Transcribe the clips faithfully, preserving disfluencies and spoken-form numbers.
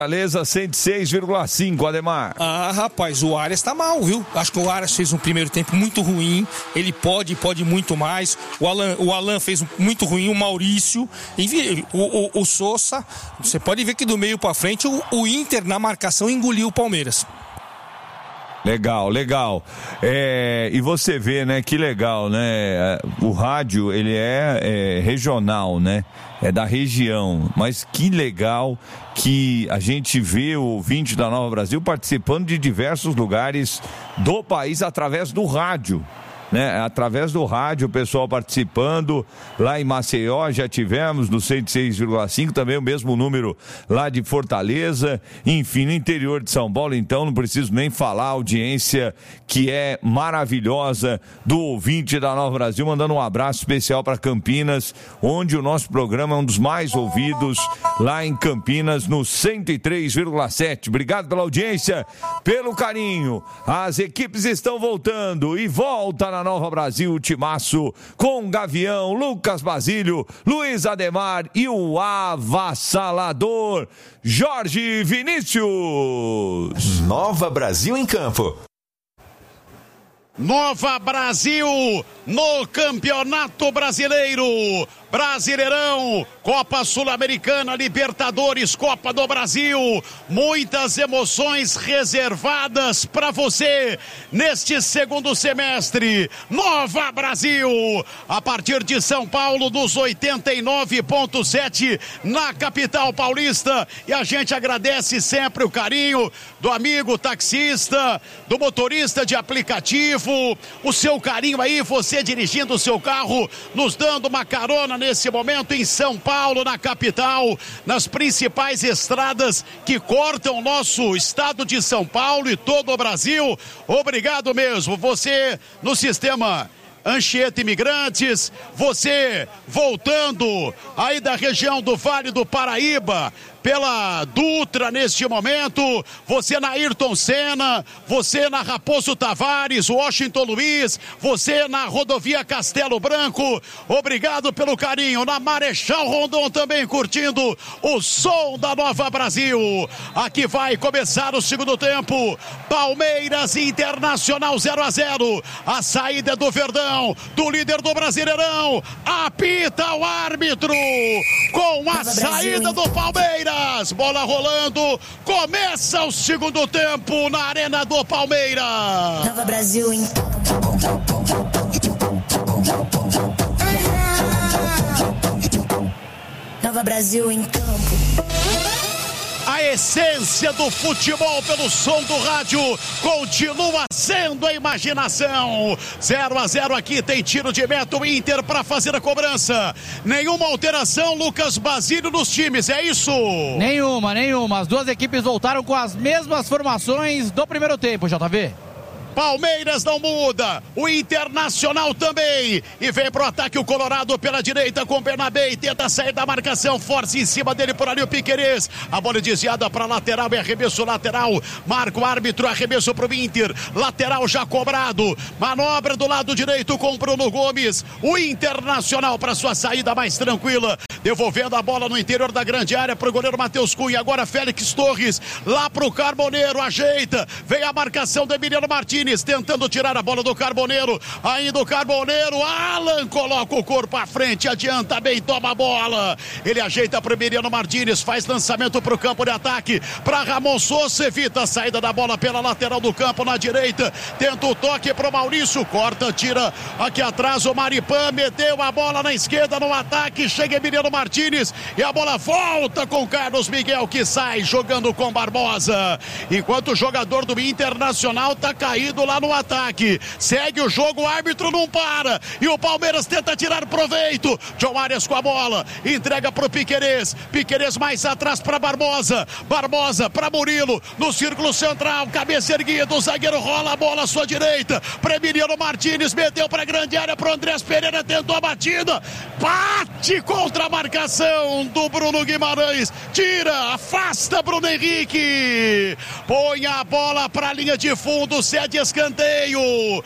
Fortaleza cento e seis vírgula cinco, Ademar. Ah, rapaz, o Arias tá mal, viu? Acho que o Arias fez um primeiro tempo muito ruim. Ele pode, pode muito mais. O Alan, o Alan fez muito ruim, o Maurício. Enfim, o, o, o Sousa. Você pode ver que do meio pra frente o, o Inter na marcação engoliu o Palmeiras. Legal, legal. É, e você vê, né, que legal, né? O rádio, ele é, é regional, né? É da região. Mas que legal que a gente vê o ouvinte da Nova Brasil participando de diversos lugares do país através do rádio. Né, através do rádio, o pessoal participando. Lá em Maceió já tivemos no cento e seis vírgula cinco, também o mesmo número lá de Fortaleza. Enfim, no interior de São Paulo, então não preciso nem falar, a audiência que é maravilhosa do ouvinte da Nova Brasil, mandando um abraço especial para Campinas, onde o nosso programa é um dos mais ouvidos, lá em Campinas, no cento e três vírgula sete. Obrigado pela audiência, pelo carinho. As equipes estão voltando e volta na Nova Brasil, o timaço com Gavião, Lucas Basílio, Luiz Ademar e o avassalador Jorge Vinícius. Nova Brasil em campo. Nova Brasil no Campeonato Brasileiro. Brasileirão, Copa Sul-Americana, Libertadores, Copa do Brasil. Muitas emoções reservadas para você neste segundo semestre. Nova Brasil, a partir de São Paulo, dos oitenta e nove ponto sete na capital paulista. E a gente agradece sempre o carinho do amigo taxista, do motorista de aplicativo, o seu carinho aí, você dirigindo o seu carro, nos dando uma carona nesse momento em São Paulo, na capital, nas principais estradas que cortam o nosso estado de São Paulo e todo o Brasil. Obrigado mesmo, você no sistema Anchieta Imigrantes, você voltando aí da região do Vale do Paraíba, pela Dutra neste momento, você na Ayrton Senna, você na Raposo Tavares, Washington Luiz, você na rodovia Castelo Branco, obrigado pelo carinho, na Marechal Rondon também curtindo o som da Nova Brasil. Aqui vai começar o segundo tempo, Palmeiras e Internacional zero a zero, a saída do Verdão, do líder do Brasileirão, apita o árbitro, com a saída do Palmeiras. Bola rolando, começa o segundo tempo na Arena do Palmeiras. Nova Brasil em Nova Brasil em campo. A essência do futebol pelo som do rádio continua sendo a imaginação. zero a zero aqui, tem tiro de meta, o Inter para fazer a cobrança. Nenhuma alteração, Lucas Basílio, nos times, é isso? Nenhuma, nenhuma. As duas equipes voltaram com as mesmas formações do primeiro tempo, J V. Palmeiras não muda, o Internacional também, e vem pro ataque o Colorado pela direita com Bernabé e tenta sair da marcação, força em cima dele por ali o Piquerez, a bola desviada para lateral e arremesso lateral, marca o árbitro, arremesso pro Inter, lateral já cobrado, manobra do lado direito com Bruno Gomes, o Internacional para sua saída mais tranquila, devolvendo a bola no interior da grande área pro goleiro Matheus Cunha, agora Félix Torres, lá pro Carboneiro, ajeita, vem a marcação do Emiliano Martins, tentando tirar a bola do Carboneiro, ainda o Carboneiro, Alan coloca o corpo à frente, adianta bem, toma a bola, ele ajeita para o Emiliano Martins, faz lançamento para o campo de ataque, para Ramon Sousa, evita a saída da bola pela lateral do campo na direita, tenta o toque para o Maurício, corta, tira aqui atrás o Maripan, meteu a bola na esquerda no ataque, chega Emiliano Martins e a bola volta com Carlos Miguel que sai jogando com Barbosa, enquanto o jogador do Internacional tá caído lá no ataque, segue o jogo, o árbitro não para, e o Palmeiras tenta tirar proveito, John Arias com a bola, entrega pro Piquerez, Piquerez mais atrás para Barbosa, Barbosa para Murilo, no círculo central, cabeça erguida, o zagueiro rola a bola à sua direita, para Emiliano Martins, meteu para grande área pro Andrés Pereira, tentou a batida, bate contra a marcação do Bruno Guimarães. Tira, afasta Bruno Henrique. Põe a bola para a linha de fundo, cede escanteio.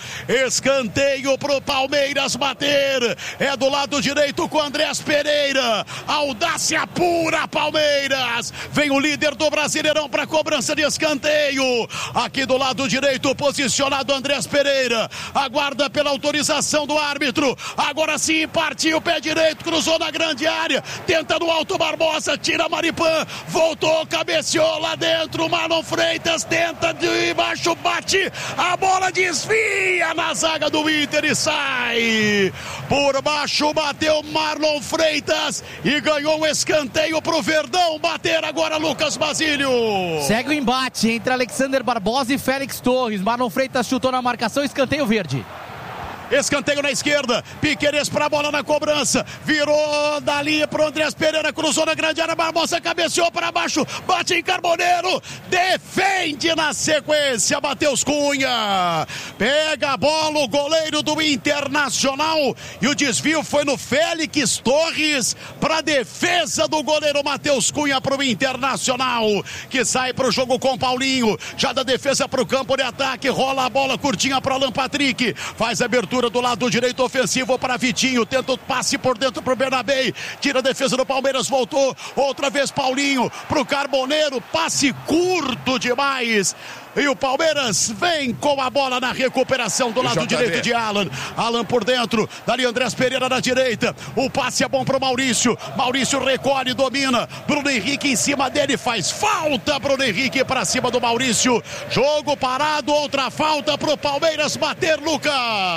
Escanteio pro Palmeiras bater. É do lado direito com Andrés Pereira. Audácia pura, Palmeiras. Vem o líder do Brasileirão para cobrança de escanteio. Aqui do lado direito, posicionado Andrés Pereira. Aguarda pela autorização do árbitro. Agora sim, partiu o pé direito, cruzou na grande área. Tenta no alto Barbosa, tira Maripan. Voltou, cabeceou lá dentro. Marlon Freitas tenta de baixo, bate. A bola desvia na zaga do Inter e sai. Por baixo bateu Marlon Freitas e ganhou um escanteio pro Verdão bater agora Lucas Basílio. Segue o embate entre Alexander Barbosa e Félix Torres. Marlon Freitas chutou na marcação, escanteio verde. Escanteio na esquerda, Piquerez pra bola na cobrança, virou dali pro Andrés Pereira, cruzou na grande área, Barbosa cabeceou para baixo, bate em Carboneiro, defende na sequência, Matheus Cunha, pega a bola o goleiro do Internacional e o desvio foi no Félix Torres para defesa do goleiro Matheus Cunha pro Internacional, que sai pro jogo com Paulinho, já da defesa pro campo de ataque, rola a bola curtinha pro Alan Patrick, faz a abertura do lado direito ofensivo para Vitinho, tenta o passe por dentro pro Bernabé, tira a defesa do Palmeiras, voltou, outra vez Paulinho pro Carboneiro, passe curto demais. E o Palmeiras vem com a bola na recuperação do lado direito de Alan. Alan por dentro, dali Andrés Pereira na direita. O passe é bom pro Maurício. Maurício recolhe, domina. Bruno Henrique em cima dele, faz falta. Bruno Henrique para cima do Maurício. Jogo parado, outra falta pro Palmeiras bater, Lucas.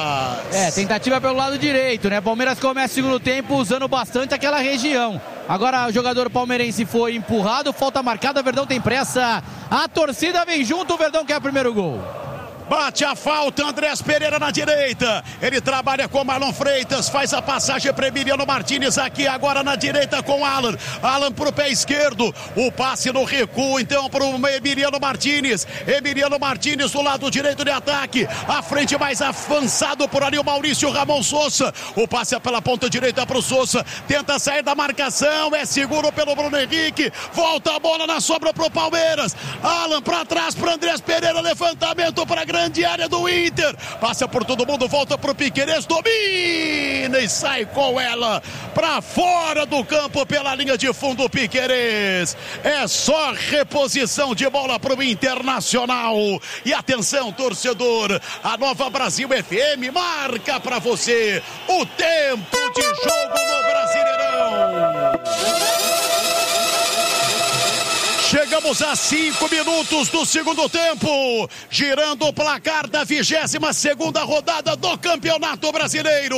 É, tentativa pelo lado direito, né? Palmeiras começa o segundo tempo usando bastante aquela região. Agora o jogador palmeirense foi empurrado, falta marcada, Verdão tem pressa. A torcida vem junto, o Verdão quer o primeiro gol. Bate a falta, Andrés Pereira na direita. Ele trabalha com Marlon Freitas, faz a passagem para Emiliano Martínez aqui agora na direita com Alan. Alan pro pé esquerdo. O passe no recuo então pro Emiliano Martínez. Emiliano Martínez do lado direito de ataque. À frente mais avançado por ali o Maurício Ramon Sousa. O passe é pela ponta direita pro Sousa. Tenta sair da marcação, é seguro pelo Bruno Henrique. Volta a bola na sobra pro Palmeiras. Alan para trás pro Andrés Pereira, levantamento para grande grande área do Inter, passa por todo mundo, volta pro Piquerez, domina e sai com ela para fora do campo pela linha de fundo. Piquerez, é só reposição de bola pro Internacional. E atenção, torcedor, a Nova Brasil F M marca para você o tempo de jogo no Brasileirão. Chegamos a cinco minutos do segundo tempo, girando o placar da vigésima segunda rodada do Campeonato Brasileiro.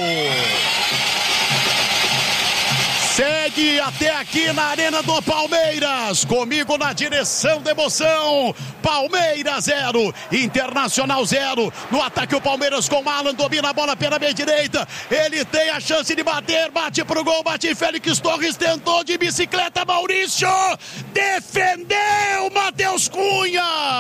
Segue até aqui na Arena do Palmeiras, comigo na direção da emoção. Palmeiras zero, Internacional zero. No ataque o Palmeiras com Alan, domina a bola pela meia direita. Ele tem a chance de bater, bate pro gol, bate Félix Torres, tentou de bicicleta, Maurício defendeu, Matheus Cunha.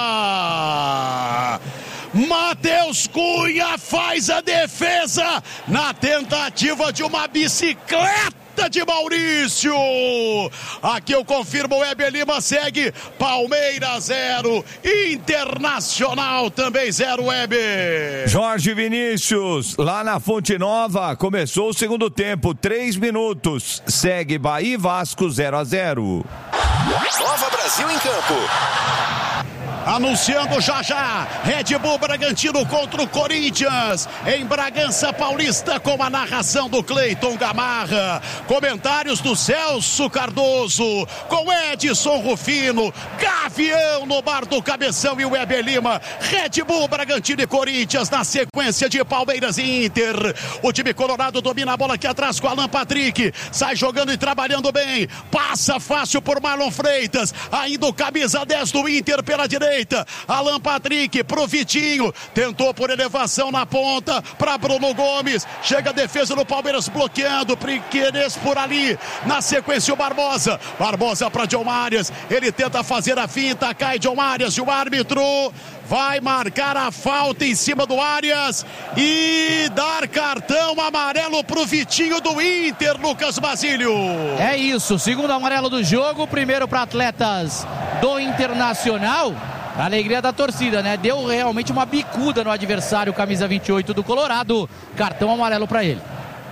Matheus Cunha faz a defesa na tentativa de uma bicicleta de Maurício. Aqui eu confirmo, o Weber Lima segue. Palmeiras zero, Internacional também zero, Weber. Jorge Vinícius, lá na Fonte Nova, começou o segundo tempo, três minutos. Segue Bahia e Vasco zero a zero. Nova Brasil em campo. Anunciando já já, Red Bull Bragantino contra o Corinthians, em Bragança Paulista, com a narração do Cleiton Gamarra, comentários do Celso Cardoso, com Edson Rufino, Gavião no bar do Cabeção e o Weber Lima. Red Bull Bragantino e Corinthians na sequência de Palmeiras e Inter. O time colorado domina a bola aqui atrás com Alan Patrick, sai jogando e trabalhando bem, passa fácil por Marlon Freitas, ainda o camisa dez do Inter pela direita. direita. Alan Patrick pro Vitinho. Tentou por elevação na ponta para Bruno Gomes. Chega a defesa do Palmeiras bloqueando. Piquerez por ali. Na sequência o Barbosa. Barbosa para John Arias. Ele tenta fazer a finta. Cai John Arias e o árbitro vai marcar a falta em cima do Arias e dar cartão amarelo pro Vitinho do Inter, Lucas Basílio. É isso, segundo amarelo do jogo, primeiro para atletas do Internacional. A alegria da torcida, né? Deu realmente uma bicuda no adversário, camisa vinte e oito do Colorado. Cartão amarelo para ele.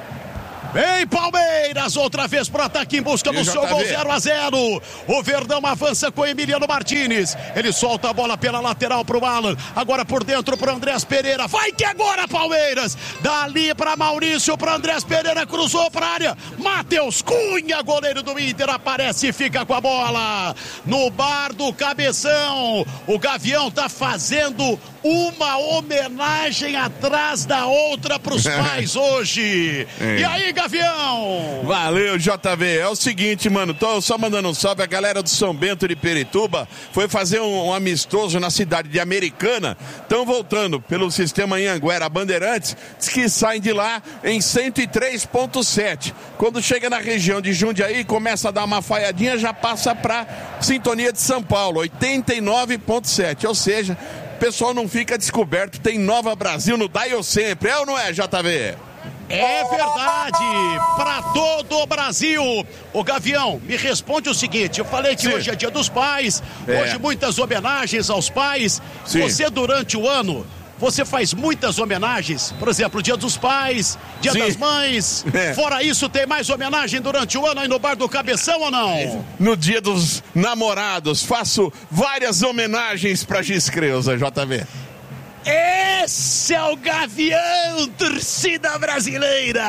Vem Palmeiras, outra vez pro ataque em busca do seu gol, zero a zero. O Verdão avança com Emiliano Martínez. Ele solta a bola pela lateral pro Alan. Agora por dentro pro Andrés Pereira. Vai que agora Palmeiras. Dali pra Maurício, pro Andrés Pereira, cruzou pra área. Matheus Cunha, goleiro do Inter, aparece e fica com a bola. No bar do Cabeção. O Gavião tá fazendo uma homenagem atrás da outra pros pais hoje. É. E aí, Gavião? Valeu, J V. É o seguinte, mano, tô só mandando um salve. A galera do São Bento de Pirituba foi fazer um, um amistoso na cidade de Americana. Estão voltando pelo sistema Anhanguera Bandeirantes. Diz que saem de lá em cento e três ponto sete. Quando chega na região de Jundiaí, começa a dar uma falhadinha, já passa pra sintonia de São Paulo, oitenta e nove ponto sete. Ou seja, o pessoal não fica descoberto, tem Nova Brasil no Dial sempre, é ou não é, J V? É verdade, para todo o Brasil. Ô Gavião, me responde o seguinte, eu falei que Sim. hoje é dia dos pais, é. hoje muitas homenagens aos pais. Sim. Você durante o ano, você faz muitas homenagens, por exemplo, dia dos pais, dia Sim. das mães, é. fora isso tem mais homenagem durante o ano aí no bar do Cabeção ou não? No dia dos namorados, faço várias homenagens pra Giz Creuza, J V. Esse é o Gavião, torcida brasileira.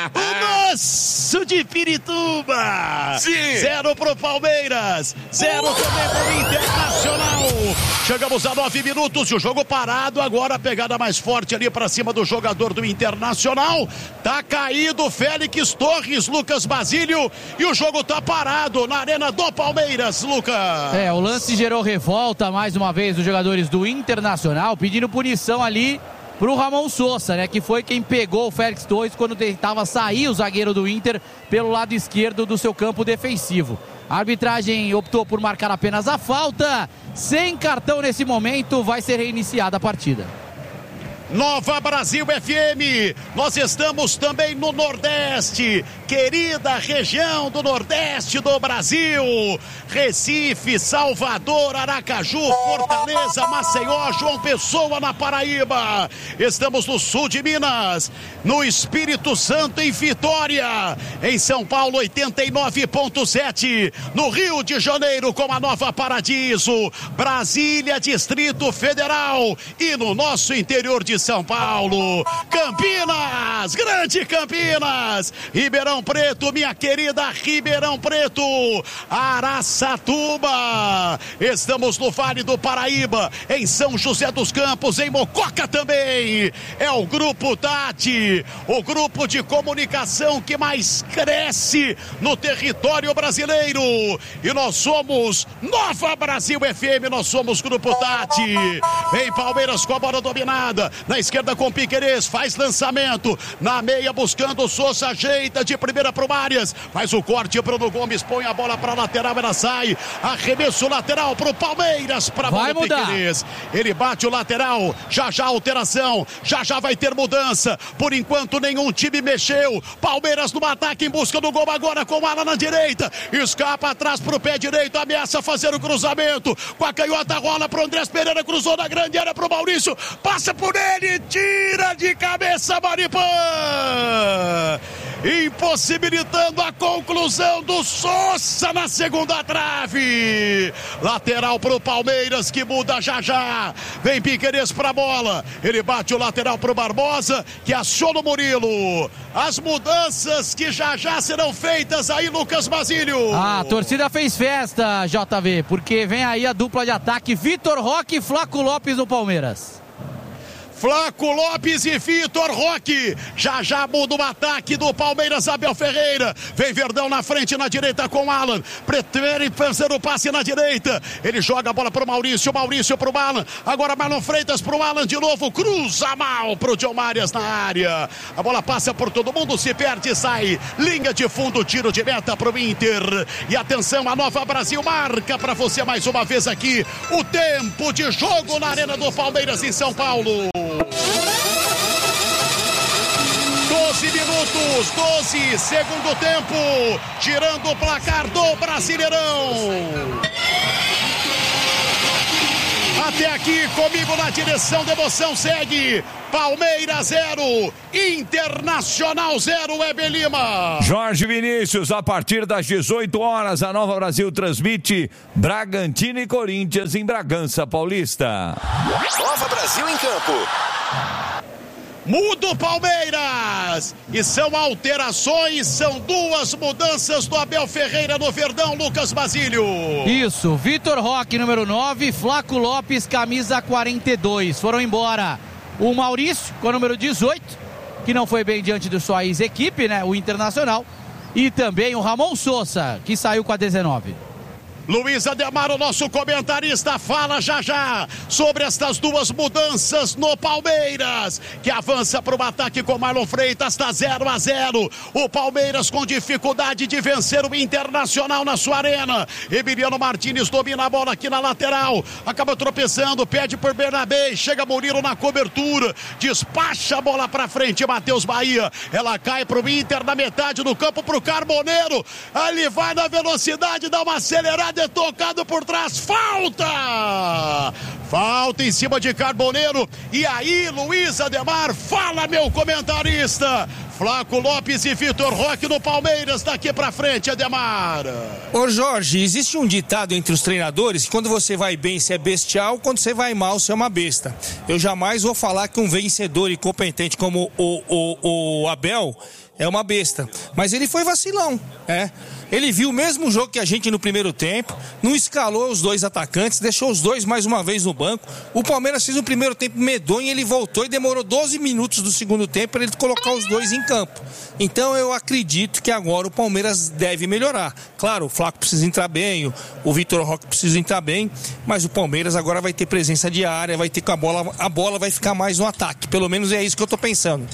O nosso de Pirituba. Sim. Zero pro Palmeiras, zero também pro Internacional. Chegamos a nove minutos e o jogo parado. Agora a pegada mais forte ali pra cima do jogador do Internacional. Tá caído Félix Torres, Lucas Basílio. E o jogo tá parado na arena do Palmeiras, Lucas. É, o lance gerou revolta mais uma vez dos jogadores do Internacional, pedindo por punição ali pro Ramon Sousa, né, que foi quem pegou o Félix Torres quando tentava sair o zagueiro do Inter pelo lado esquerdo do seu campo defensivo. A arbitragem optou por marcar apenas a falta, sem cartão nesse momento, vai ser reiniciada a partida. Nova Brasil F M, nós estamos também no Nordeste, querida região do Nordeste do Brasil, Recife, Salvador, Aracaju, Fortaleza, Maceió, João Pessoa na Paraíba, estamos no sul de Minas, no Espírito Santo em Vitória, em São Paulo oitenta e nove ponto sete, no Rio de Janeiro com a Nova Paradiso, Brasília, Distrito Federal e no nosso interior de São Paulo, Campinas, grande Campinas, Ribeirão Preto, minha querida Ribeirão Preto, Araçatuba, estamos no Vale do Paraíba, em São José dos Campos, em Mococa também, é o Grupo Tati, o grupo de comunicação que mais cresce no território brasileiro, e nós somos Nova Brasil F M, nós somos Grupo Tati, vem Palmeiras com a bola dominada, na esquerda com Piquerez, faz lançamento, na meia buscando o Sousa, ajeita de primeira pro Arias, faz o corte, Bruno Gomes põe a bola pra lateral, ela sai, arremesso lateral pro Palmeiras, pra vai bola mudar. Piquerez, ele bate o lateral, já já alteração, já já vai ter mudança, por enquanto nenhum time mexeu, Palmeiras no ataque em busca do gol agora com o Alan na direita, escapa atrás pro pé direito, ameaça fazer o cruzamento, com a canhota rola pro Andrés Pereira, cruzou na grande área pro Maurício, passa por ele, tira de cabeça Maripã, impossibilitando a conclusão do Sousa na segunda trave, lateral pro Palmeiras que muda já já, vem Piquerez pra bola, ele bate o lateral pro Barbosa que aciona o Murilo, as mudanças que já já serão feitas aí, Lucas Basílio. A torcida fez festa, J V, porque vem aí a dupla de ataque, Vitor Roque e Flaco Lopes no Palmeiras. Flaco Lopes e Vitor Roque. Já já muda o ataque do Palmeiras, Abel Ferreira. Vem Verdão na frente, na direita com Alan. Prefere fazer o passe na direita. Ele joga a bola pro Maurício, Maurício pro Alan. Agora Marlon Freitas pro Alan de novo. Cruza mal pro John Marias na área. A bola passa por todo mundo, se perde e sai. Linha de fundo, tiro de meta pro Inter. E atenção, a Nova Brasil marca pra você mais uma vez aqui o tempo de jogo na Arena do Palmeiras em São Paulo. doze minutos, doze, segundo tempo, tirando o placar do Brasileirão. Até aqui comigo na direção da emoção segue Palmeiras zero, Internacional zero, Weber Lima. Jorge Vinícius, a partir das dezoito horas, a Nova Brasil transmite Bragantino e Corinthians em Bragança Paulista. Nova Brasil em campo. Muda o Palmeiras. E são alterações, são duas mudanças do Abel Ferreira no Verdão, Lucas Basílio. Isso, Vitor Roque, número nove, Flaco Lopes, camisa quarenta e dois. Foram embora o Maurício, com o número dezoito, que não foi bem diante do sua ex-equipe, né, o Internacional. E também o Ramon Sousa, que saiu com a dezenove. Luiz Ademar, o nosso comentarista, fala já já sobre estas duas mudanças no Palmeiras, que avança para o ataque com Marlon Freitas, está zero a zero. O Palmeiras com dificuldade de vencer o Internacional na sua arena. Emiliano Martins domina a bola aqui na lateral, acaba tropeçando, pede por Bernabé, chega Murilo na cobertura, despacha a bola para frente, Matheus Bahia, ela cai para o Inter na metade do campo, para o Carboneiro, ali vai na velocidade, dá uma acelerada, é tocado por trás, falta! Falta em cima de Carboneiro. E aí, Luiz Ademar, fala, meu comentarista. Flaco Lopes e Vitor Roque no Palmeiras, daqui pra frente, Ademar. Ô Jorge, existe um ditado entre os treinadores que quando você vai bem você é bestial, quando você vai mal você é uma besta. Eu jamais vou falar que um vencedor e competente como o, o, o Abel é uma besta, mas ele foi vacilão, é. Ele viu o mesmo jogo que a gente no primeiro tempo, não escalou os dois atacantes, deixou os dois mais uma vez no banco. O Palmeiras fez um primeiro tempo medonho, ele voltou e demorou doze minutos do segundo tempo para ele colocar os dois em campo. Então eu acredito que agora o Palmeiras deve melhorar. Claro, o Flaco precisa entrar bem, o Vitor Roque precisa entrar bem, mas o Palmeiras agora vai ter presença de área, vai ter com a bola, a bola vai ficar mais no ataque. Pelo menos é isso que eu tô pensando.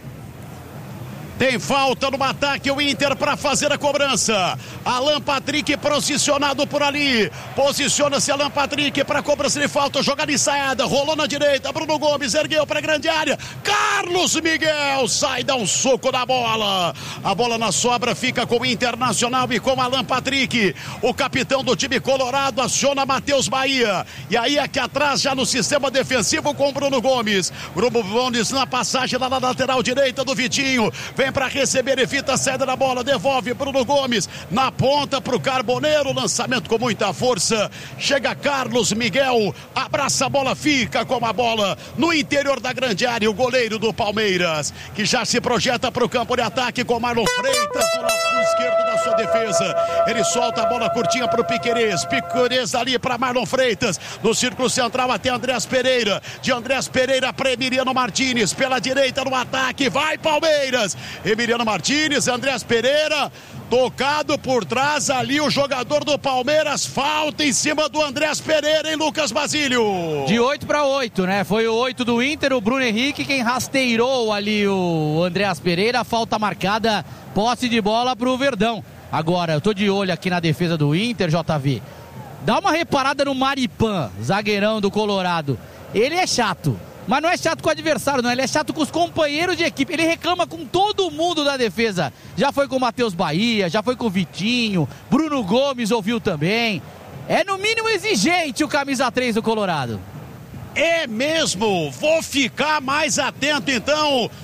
Tem falta no ataque, o Inter para fazer a cobrança. Alan Patrick posicionado por ali. Posiciona-se Alan Patrick para cobrança de falta. Jogada ensaiada, rolou na direita. Bruno Gomes ergueu para a grande área. Carlos Miguel sai, dá um soco na bola. A bola na sobra fica com o Internacional e com Alan Patrick. O capitão do time colorado aciona Matheus Bahia. E aí aqui atrás, já no sistema defensivo com Bruno Gomes. Bruno Gomes na passagem lá na lateral direita do Vitinho. Vem para receber, evita a saída da bola, devolve Bruno Gomes na ponta para o Carboneiro, lançamento com muita força, chega Carlos Miguel, abraça a bola, fica com a bola no interior da grande área, o goleiro do Palmeiras, que já se projeta para o campo de ataque com Marlon Freitas do lado esquerdo da sua defesa, ele solta a bola curtinha para o Piquerez, Piquerez ali para Marlon Freitas, no círculo central até Andrés Pereira, de Andrés Pereira para Emiliano Martins, pela direita no ataque, vai Palmeiras, Emiliano Martins, Andrés Pereira, tocado por trás ali o jogador do Palmeiras, falta em cima do Andrés Pereira, hein, Lucas Basílio? De oito para oito, né? Foi o oito do Inter, o Bruno Henrique quem rasteirou ali o Andrés Pereira, falta marcada, posse de bola pro Verdão. Agora, eu tô de olho aqui na defesa do Inter, J V. Dá uma reparada no Maripan, zagueirão do Colorado. Ele é chato. Mas não é chato com o adversário, não. Ele é chato com os companheiros de equipe. Ele reclama com todo mundo da defesa. Já foi com o Matheus Bahia, já foi com o Vitinho. Bruno Gomes ouviu também. É no mínimo exigente o camisa três do Colorado. É mesmo, vou ficar mais atento então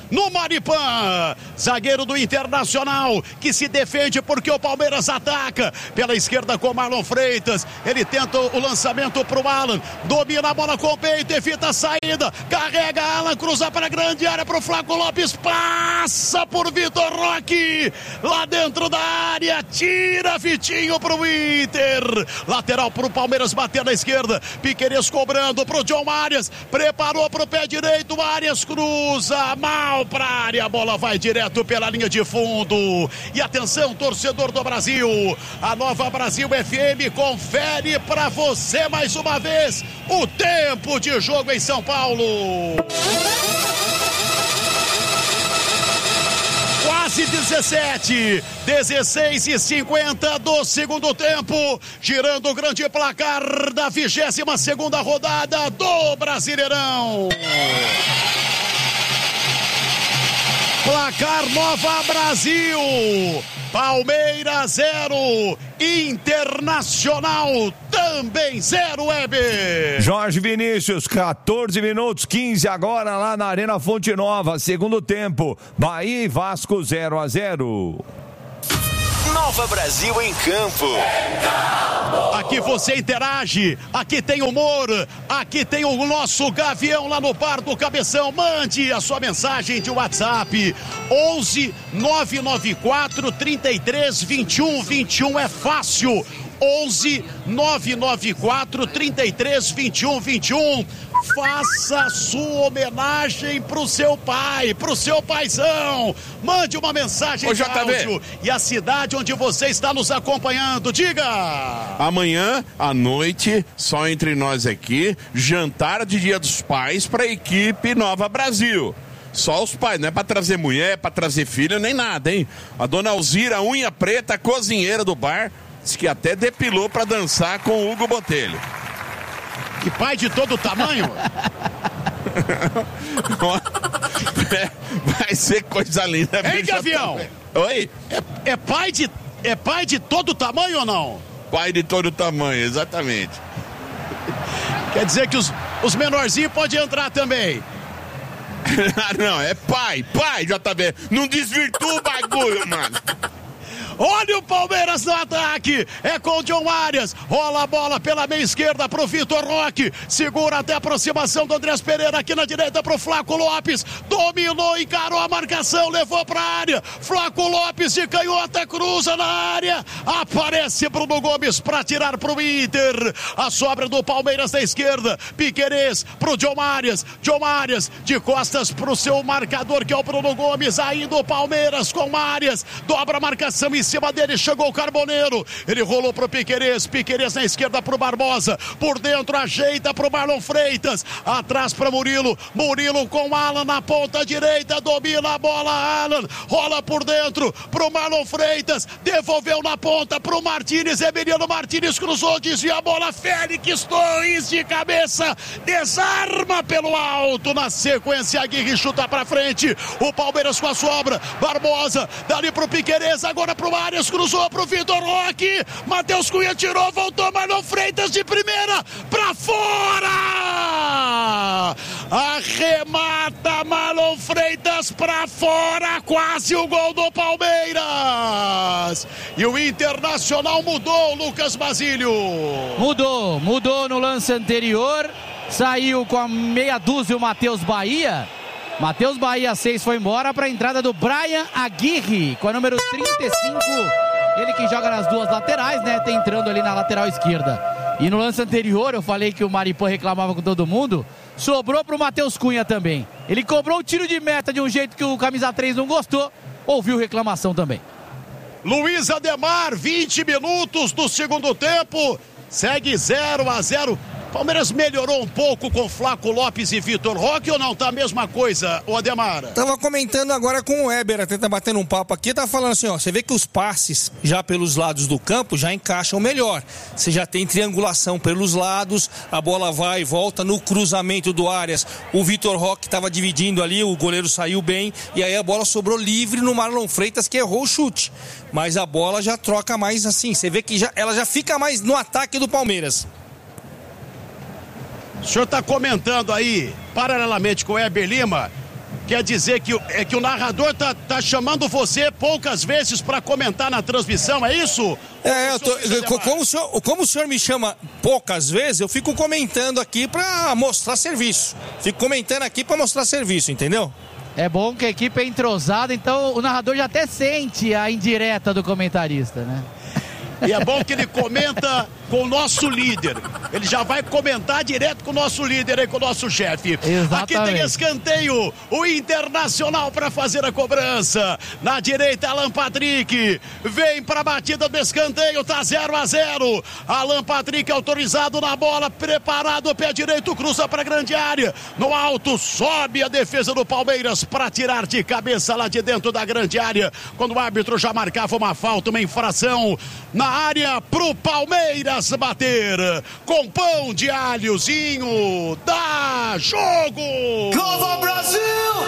no Maripã. Zagueiro do Internacional, que se defende porque o Palmeiras ataca. Pela esquerda com Marlon Freitas. Ele tenta o lançamento pro Alan. Domina a bola com o peito, evita a saída. Carrega Alan, cruza para a grande área pro Flaco Lopes. Passa por Vitor Roque. Lá dentro da área. Tira Vitinho pro Inter. Lateral pro Palmeiras bater na esquerda. Piquerez cobrando pro John Arias. Preparou pro pé direito. Arias cruza mal pra área. A bola vai direto pela linha de fundo. E atenção, torcedor do Brasil. A Nova Brasil F M confere pra você mais uma vez o tempo de jogo em São Paulo. Quase dezessete, dezesseis e cinquenta do segundo tempo, girando o grande placar da vigésima segunda rodada do Brasileirão. Placar Nova Brasil, Palmeiras zero, Internacional também zero, Weber. Jorge Vinícius, catorze minutos, quinze agora lá na Arena Fonte Nova, segundo tempo, Bahia e Vasco zero a zero. Nova Brasil em campo. Aqui você interage, aqui tem humor, aqui tem o nosso Gavião lá no Bar do Cabeção. Mande a sua mensagem de WhatsApp onze nove nove quatro, trinta e três, vinte e um, vinte e um, é fácil. onze nove nove quatro, trinta e três, vinte e um, vinte e um. Faça a sua homenagem pro seu pai, pro seu paizão. Mande uma mensagem de áudio e a cidade onde você está nos acompanhando. Diga! Amanhã à noite, só entre nós aqui, jantar de Dia dos Pais para a equipe Nova Brasil. Só os pais, não é pra trazer mulher, pra trazer filho, nem nada, hein? A dona Alzira, unha preta, cozinheira do bar, disse que até depilou pra dançar com o Hugo Botelho. Que pai de todo tamanho? é, vai ser coisa linda. Hein, Gavião? Oi? É, é, pai de, é pai de todo tamanho ou não? Pai de todo tamanho, exatamente. Quer dizer que os, os menorzinhos podem entrar também. Não, é pai, pai, J B. Não desvirtua o bagulho, mano. Olha o Palmeiras no ataque, é com o John Arias, rola a bola pela meia esquerda pro Vitor Roque, segura até a aproximação do Andrés Pereira aqui na direita pro Flaco Lopes, dominou, encarou a marcação, levou pra área, Flaco Lopes de canhota, cruza na área, aparece Bruno Gomes pra tirar pro Inter, a sobra do Palmeiras na esquerda, Piquerez pro John Arias, John Arias de costas pro seu marcador que é o Bruno Gomes, ainda o Palmeiras com Arias, dobra a marcação e em cima dele chegou o Carboneiro, ele rolou pro Piquerez, Piquerez na esquerda pro Barbosa, por dentro ajeita pro Marlon Freitas, atrás pra Murilo, Murilo com Alan na ponta direita, domina a bola, Alan, rola por dentro pro Marlon Freitas, devolveu na ponta pro Martínez, Emiliano Martínez cruzou, desvia a bola, Félix Torres de cabeça, desarma pelo alto, na sequência Aguirre chuta pra frente, o Palmeiras com a sobra, Barbosa, dali pro Piquerez, agora pro Arias, cruzou pro Vitor Roque, Matheus Cunha tirou, voltou, Marlon Freitas de primeira, pra fora! Arremata Marlon Freitas pra fora, quase o gol do Palmeiras! E o Internacional mudou, Lucas Basílio. Mudou, mudou no lance anterior, saiu com a meia dúzia o Matheus Bahia. Matheus Bahia seis foi embora para a entrada do Brian Aguirre, com a número trinta e cinco, ele que joga nas duas laterais, né, tá entrando ali na lateral esquerda. E no lance anterior eu falei que o Maripã reclamava com todo mundo, sobrou pro Matheus Cunha também. Ele cobrou o tiro de meta de um jeito que o camisa três não gostou, ouviu reclamação também. Luiz Ademar, vinte minutos do segundo tempo, segue zero a zero. Palmeiras melhorou um pouco com Flaco Lopes e Vitor Roque ou não? Tá a mesma coisa, o Ademar? Tava comentando agora com o Weber, até tá batendo um papo aqui, tá falando assim, ó, você vê que os passes já pelos lados do campo já encaixam melhor. Você já tem triangulação pelos lados, a bola vai e volta no cruzamento do Arias. O Vitor Roque tava dividindo ali, o goleiro saiu bem e aí a bola sobrou livre no Marlon Freitas que errou o chute. Mas a bola já troca mais assim, você vê que já, ela já fica mais no ataque do Palmeiras. O senhor está comentando aí, paralelamente com o Heber Lima, quer dizer que, é que o narrador tá, tá chamando você poucas vezes para comentar na transmissão, é isso? É, eu tô, eu, como, o senhor, como o senhor me chama poucas vezes, eu fico comentando aqui para mostrar serviço. Fico comentando aqui para mostrar serviço, entendeu? É bom que a equipe é entrosada, então o narrador já até sente a indireta do comentarista, né? E é bom que ele comenta com o nosso líder. Ele já vai comentar direto com o nosso líder aí, com o nosso chefe. Exatamente. Aqui tem escanteio, o Internacional para fazer a cobrança. Na direita, Alan Patrick. Vem para a batida do escanteio, tá zero a zero. Alan Patrick autorizado na bola, preparado, pé direito, cruza para a grande área. No alto, sobe a defesa do Palmeiras para tirar de cabeça lá de dentro da grande área. Quando o árbitro já marcava uma falta, uma infração na área pro Palmeiras bater com pão de alhozinho. Dá jogo! Nova Brasil!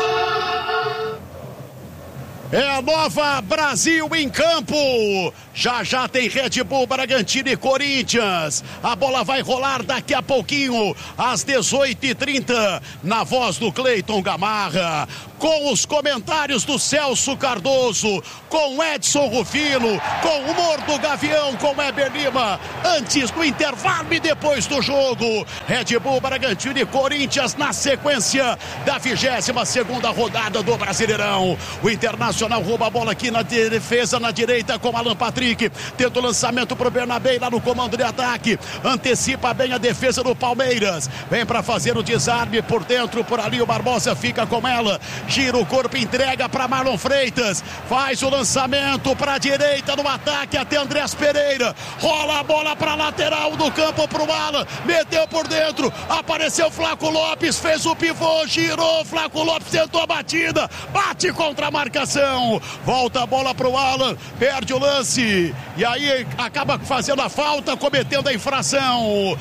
É a Nova Brasil em campo. Já já tem Red Bull, Bragantino e Corinthians. A bola vai rolar daqui a pouquinho, às dezoito e trinta, na voz do Cleiton Gamarra, com os comentários do Celso Cardoso, com Edson Rufino, com o humor do Gavião, com Weber Lima, antes do intervalo e depois do jogo. Red Bull, Bragantino e Corinthians na sequência da vigésima segunda rodada do Brasileirão. O Internacional rouba a bola aqui na defesa, na direita, com Alan Patrick. Tenta o lançamento pro Bernabé lá no comando de ataque. Antecipa bem a defesa do Palmeiras. Vem para fazer o desarme por dentro, por ali o Barbosa fica com ela. Gira o corpo, entrega para Marlon Freitas. Faz o lançamento para a direita no ataque até Andrés Pereira. Rola a bola para lateral do campo pro Alan. Meteu por dentro. Apareceu Flaco Lopes, fez o pivô, girou. Flaco Lopes tentou a batida. Bate contra a marcação. Volta a bola pro Alan. Perde o lance. E aí acaba fazendo a falta, cometendo a infração.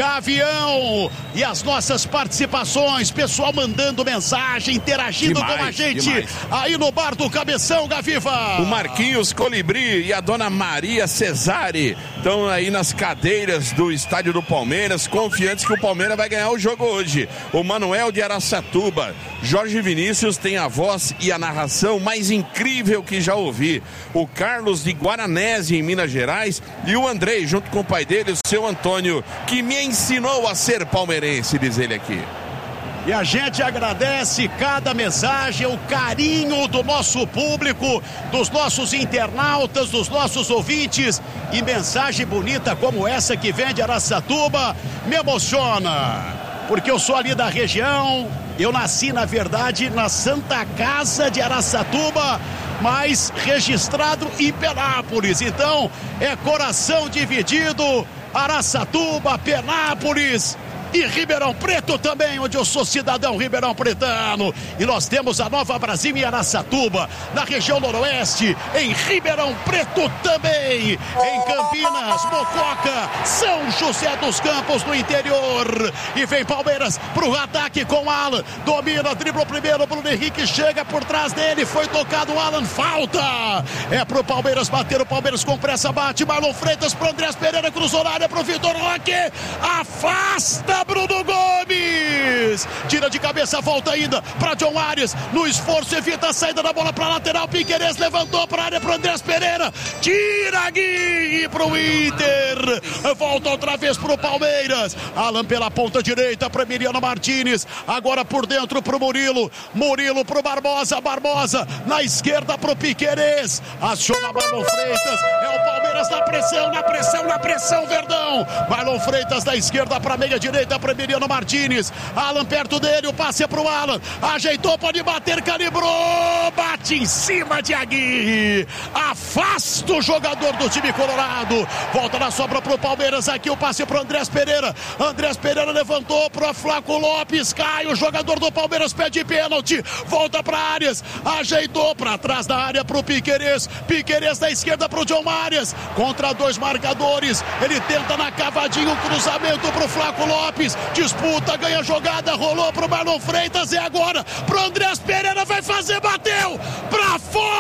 Gavião e as nossas participações, pessoal mandando mensagem, interagindo demais, com a gente demais. Aí no bar do Cabeção, Gaviva. O Marquinhos Colibri e a dona Maria Cesare estão aí nas cadeiras do estádio do Palmeiras, confiantes que o Palmeiras vai ganhar o jogo hoje. O Manuel de Araçatuba, Jorge Vinícius tem a voz e a narração mais incrível que já ouvi. O Carlos de Guaranese, em Minas Gerais, e o Andrei, junto com o pai dele, o seu Antônio, que me ensinou a ser palmeirense, diz ele aqui. E a gente agradece cada mensagem, o carinho do nosso público, dos nossos internautas, dos nossos ouvintes. E mensagem bonita como essa que vem de Araçatuba me emociona. Porque eu sou ali da região, eu nasci, na verdade, na Santa Casa de Araçatuba, mas registrado em Penápolis. Então, é coração dividido, Araçatuba, Penápolis e Ribeirão Preto também, onde eu sou cidadão ribeirão pretano. E nós temos a Nova Brasil em Araçatuba, na região noroeste, em Ribeirão Preto também, em Campinas, Mococa, São José dos Campos, no interior. E vem Palmeiras pro ataque com Alan, domina, dribla o primeiro, Bruno Henrique chega por trás dele, foi tocado o Alan, falta. É pro Palmeiras bater, o Palmeiras com pressa bate, Marlon Freitas pro Andrés Pereira, cruzou na área pro Vitor Roque, afasta Bruno Gomes, tira de cabeça, volta ainda para John Arias, no esforço evita a saída da bola para lateral, Piquerez levantou para a área para Andrés Pereira, tira Gui para o Inter, volta outra vez para o Palmeiras, Alan pela ponta direita para Emiliano Martínez, agora por dentro para o Murilo, Murilo para o Barbosa, Barbosa na esquerda para o Piquerez, aciona Marlon Freitas, é o Palmeiras na pressão, na pressão, na pressão, Verdão, Marlon Freitas da esquerda para meia direita para Emiliano Martínez, Alan perto dele, o passe é pro Alan, ajeitou, pode bater, calibrou, bate em cima de Aguirre, afasta o jogador do time colorado, volta na sobra pro Palmeiras, aqui o passe pro Andrés Pereira, Andrés Pereira levantou pro Flaco Lopes, cai, o jogador do Palmeiras pede pênalti, volta pra Arias, ajeitou pra trás da área pro Piquerez, Piquerez da esquerda pro John Arias, contra dois marcadores, ele tenta na cavadinha o cruzamento pro Flaco Lopes, disputa, ganha jogada, rolou pro Marlon Freitas e agora pro Andrés Pereira, vai fazer, bateu pra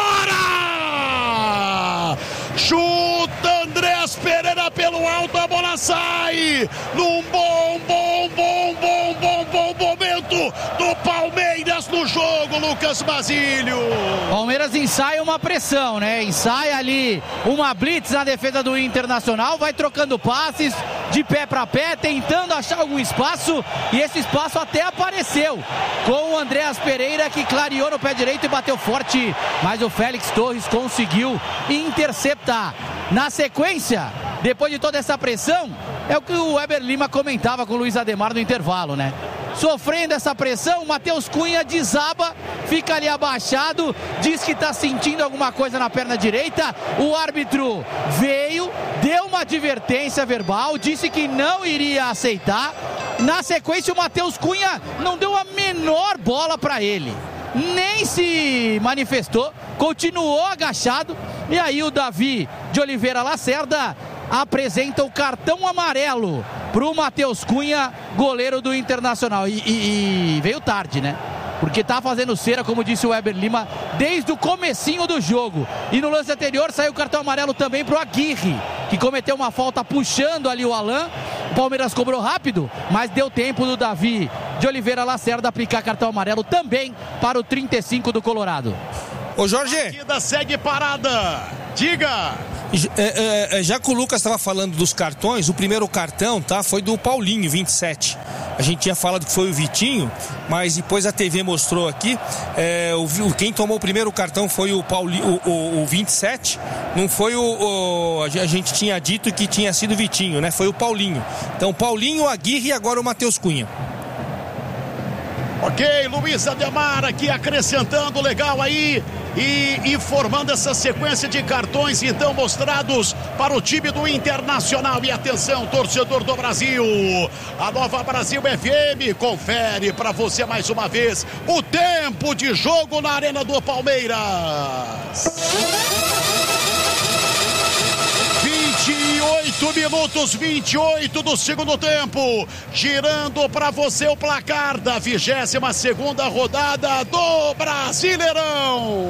fora, chuta Andrés Pereira pelo alto, a bola sai num bom, bom, bom, bom, bom, bom momento do Palmeiras no jogo, Lucas. Palmeiras, Basílio. Palmeiras ensaia uma pressão, né? Ensaia ali uma blitz na defesa do Internacional, vai trocando passes de pé para pé, tentando achar algum espaço, e esse espaço até apareceu com o Andreas Pereira, que clareou no pé direito e bateu forte, mas o Félix Torres conseguiu interceptar. Na sequência, depois de toda essa pressão, é o que o Weber Lima comentava com o Luiz Ademar no intervalo, né? Sofrendo essa pressão, o Matheus Cunha desaba, fica ali abaixado, diz que está sentindo alguma coisa na perna direita. O árbitro veio, deu uma advertência verbal, disse que não iria aceitar. Na sequência, o Matheus Cunha não deu a menor bola para ele, nem se manifestou, continuou agachado. E aí o Davi de Oliveira Lacerda apresenta o cartão amarelo pro Matheus Cunha, goleiro do Internacional. E, e, e veio tarde, né? Porque tá fazendo cera, como disse o Weber Lima, desde o comecinho do jogo. E no lance anterior saiu o cartão amarelo também pro Aguirre, que cometeu uma falta puxando ali o Alan. O Palmeiras cobrou rápido, mas deu tempo do Davi de Oliveira Lacerda aplicar cartão amarelo também para o trinta e cinco do Colorado. Ô Jorge, a partida segue parada. Diga. É, é, já que o Lucas estava falando dos cartões, o primeiro cartão, tá, foi do Paulinho, vinte e sete. A gente tinha falado que foi o Vitinho, mas depois a T V mostrou aqui, é, o, quem tomou o primeiro cartão foi o, Paulinho, o, o, o vinte e sete, não foi o, o... A gente tinha dito que tinha sido o Vitinho, né? Foi o Paulinho. Então Paulinho, Aguirre e agora o Matheus Cunha. Ok, Luiz Ademar aqui acrescentando, legal aí, e informando essa sequência de cartões então mostrados para o time do Internacional. E atenção, torcedor do Brasil, a Nova Brasil F M confere para você mais uma vez o tempo de jogo na Arena do Palmeiras. vinte e oito minutos, vinte e oito do segundo tempo, girando para você o placar da vigésima segunda rodada do Brasileirão.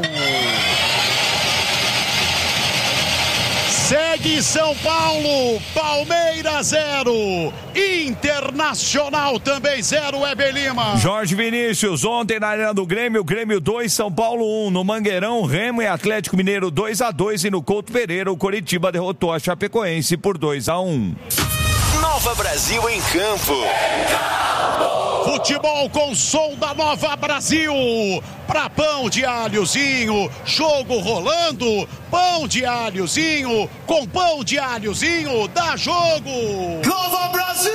Segue São Paulo, Palmeiras zero, Internacional também zero, Weber Lima. Jorge Vinícius, ontem na Arena do Grêmio, Grêmio dois, São Paulo um, no Mangueirão, Remo e Atlético Mineiro dois a dois, e no Couto Pereira o Coritiba derrotou a Chapecoense por dois a um. Nova Brasil em campo. Futebol com som da Nova Brasil. Pra pão de alhozinho, jogo rolando. Pão de alhozinho, com pão de alhozinho, dá jogo. Nova Brasil!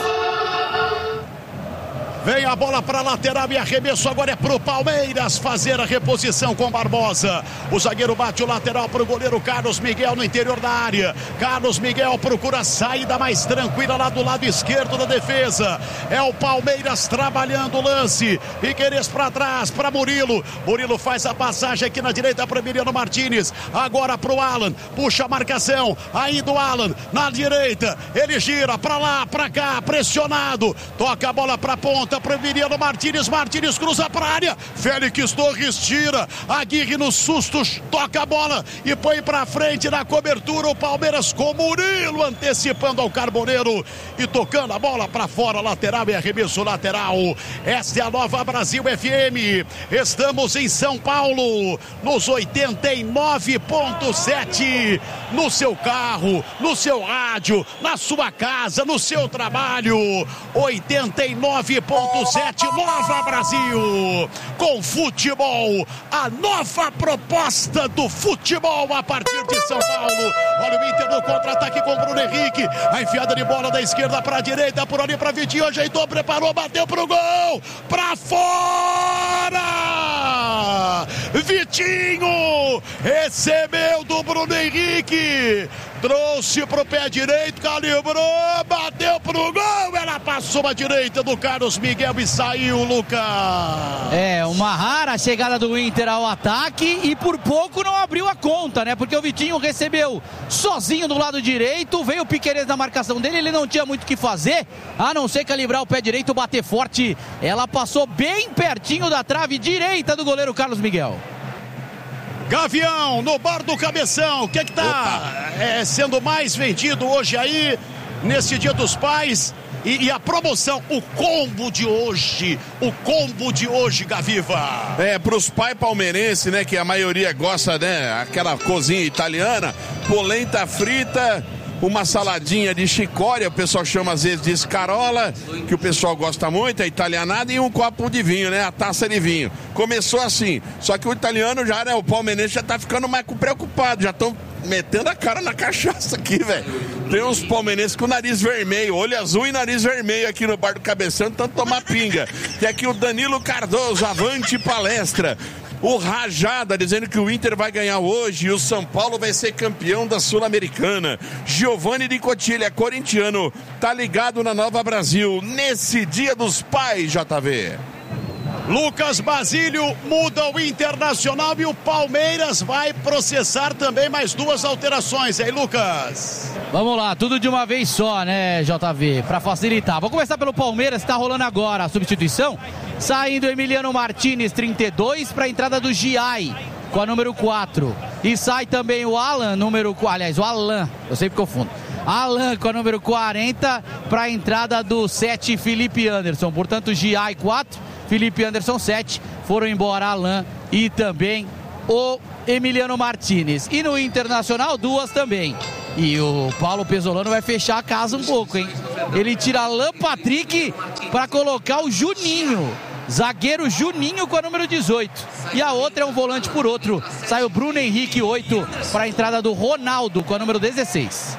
Vem a bola para lateral e arremesso agora é pro Palmeiras fazer a reposição com Barbosa. O zagueiro bate o lateral pro goleiro Carlos Miguel no interior da área. Carlos Miguel procura a saída mais tranquila lá do lado esquerdo da defesa. É o Palmeiras trabalhando o lance. Piqueires para trás, para Murilo. Murilo faz a passagem aqui na direita para Emiliano Martínez. Agora pro Alan. Puxa a marcação. Ainda o Alan na direita. Ele gira para lá, para cá, pressionado. Toca a bola para ponta. Para Emiliano Martínez, Martínez cruza para a área, Félix Torres tira, Aguirre no susto, toca a bola e põe para frente na cobertura o Palmeiras com Murilo antecipando ao Carboneiro e tocando a bola para fora, lateral e arremesso lateral. Esta é a Nova Brasil F M, estamos em São Paulo, nos oitenta e nove ponto sete, no seu carro, no seu rádio, na sua casa, no seu trabalho, oitenta e nove ponto sete, Nova Brasil, com futebol, a nova proposta do futebol a partir de São Paulo. Olha o Inter no contra-ataque com o Bruno Henrique, a enfiada de bola da esquerda para a direita, por ali para Vitinho, ajeitou, preparou, bateu pro gol, para fora, Vitinho recebeu do Bruno Henrique, trouxe pro pé direito, calibrou, bateu pro gol, ela passou à direita do Carlos Miguel e saiu, Lucas. É, uma rara chegada do Inter ao ataque e por pouco não abriu a conta, né? Porque o Vitinho recebeu sozinho do lado direito, veio o Piqueires na marcação dele, ele não tinha muito o que fazer, a não ser calibrar o pé direito, bater forte. Ela passou bem pertinho da trave direita do goleiro Carlos Miguel. Gavião, no bar do Cabeção, o que é que tá é, sendo mais vendido hoje aí, nesse Dia dos Pais? E, e a promoção, o combo de hoje, o combo de hoje, Gaviva. É, pros pais palmeirenses, né, que a maioria gosta, né, aquela cozinha italiana, polenta frita, uma saladinha de chicória, o pessoal chama às vezes de escarola, que o pessoal gosta muito, é italianada, e um copo de vinho, né, a taça de vinho. Começou assim, só que o italiano já, né, o palmeirense já tá ficando mais preocupado, já estão metendo a cara na cachaça aqui, velho. Tem uns palmeirenses com nariz vermelho, olho azul e nariz vermelho aqui no bar do Cabeção, tanto tomar pinga. Tem aqui o Danilo Cardoso, avante palestra. O Rajada dizendo que o Inter vai ganhar hoje e o São Paulo vai ser campeão da Sul-Americana. Giovanni de Cotilha, corintiano, tá ligado na Nova Brasil nesse Dia dos Pais, J V. Lucas Basílio muda o Internacional e o Palmeiras vai processar também mais duas alterações, hein, Lucas? Vamos lá, tudo de uma vez só, né, J V, para facilitar. Vou começar pelo Palmeiras, está rolando agora a substituição. Saindo Emiliano Martinez, trinta e dois, para a entrada do Giai, com a número quatro. E sai também o Alan, número quatro, aliás, o Alan, eu sempre confundo. Alan com a número quarenta, para a entrada do sete, Felipe Anderson. Portanto, Giai quatro, Felipe Anderson sete, foram embora Alan e também o Emiliano Martinez. E no Internacional, duas também. E o Paulo Pesolano vai fechar a casa um pouco, hein? Ele tira Alan Patrick para colocar o Juninho. Zagueiro Juninho com a número dezoito. E a outra é um volante por outro. Sai o Bruno Henrique oito para a entrada do Ronaldo com a número dezesseis.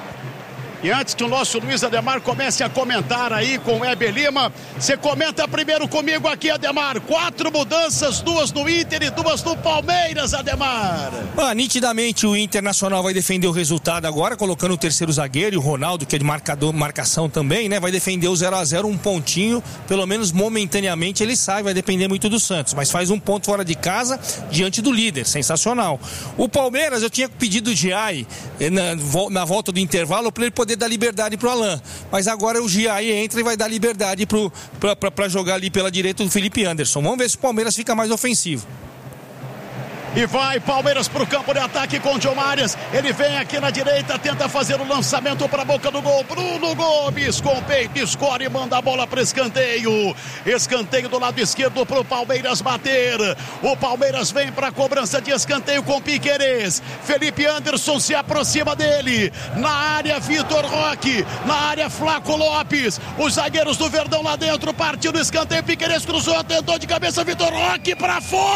E antes que o nosso Luiz Ademar comece a comentar aí com o Heber Lima, você comenta primeiro comigo aqui, Ademar. Quatro mudanças, duas no Inter e duas no Palmeiras, Ademar. Ah, nitidamente o Internacional vai defender o resultado agora, colocando o terceiro zagueiro e o Ronaldo, que é de marcador, marcação também, né? Vai defender o zero a zero, um pontinho, pelo menos momentaneamente ele sai, vai depender muito do Santos, mas faz um ponto fora de casa diante do líder, sensacional. O Palmeiras, eu tinha pedido o Giai na, na volta do intervalo para ele poder dar liberdade pro Alan, mas agora o Giai entra e vai dar liberdade para jogar ali pela direita do Felipe Anderson. Vamos ver se o Palmeiras fica mais ofensivo. E vai Palmeiras pro campo de ataque com o John Arias. Ele vem aqui na direita, tenta fazer o lançamento para a boca do gol. Bruno Gomes com o peito, escorre e manda a bola para escanteio. Escanteio do lado esquerdo pro Palmeiras bater. O Palmeiras vem para a cobrança de escanteio com Piquerez. Felipe Anderson se aproxima dele. Na área, Vitor Roque. Na área, Flaco Lopes. Os zagueiros do Verdão lá dentro. Partiu no escanteio. Piquerez cruzou, tentou de cabeça. Vitor Roque para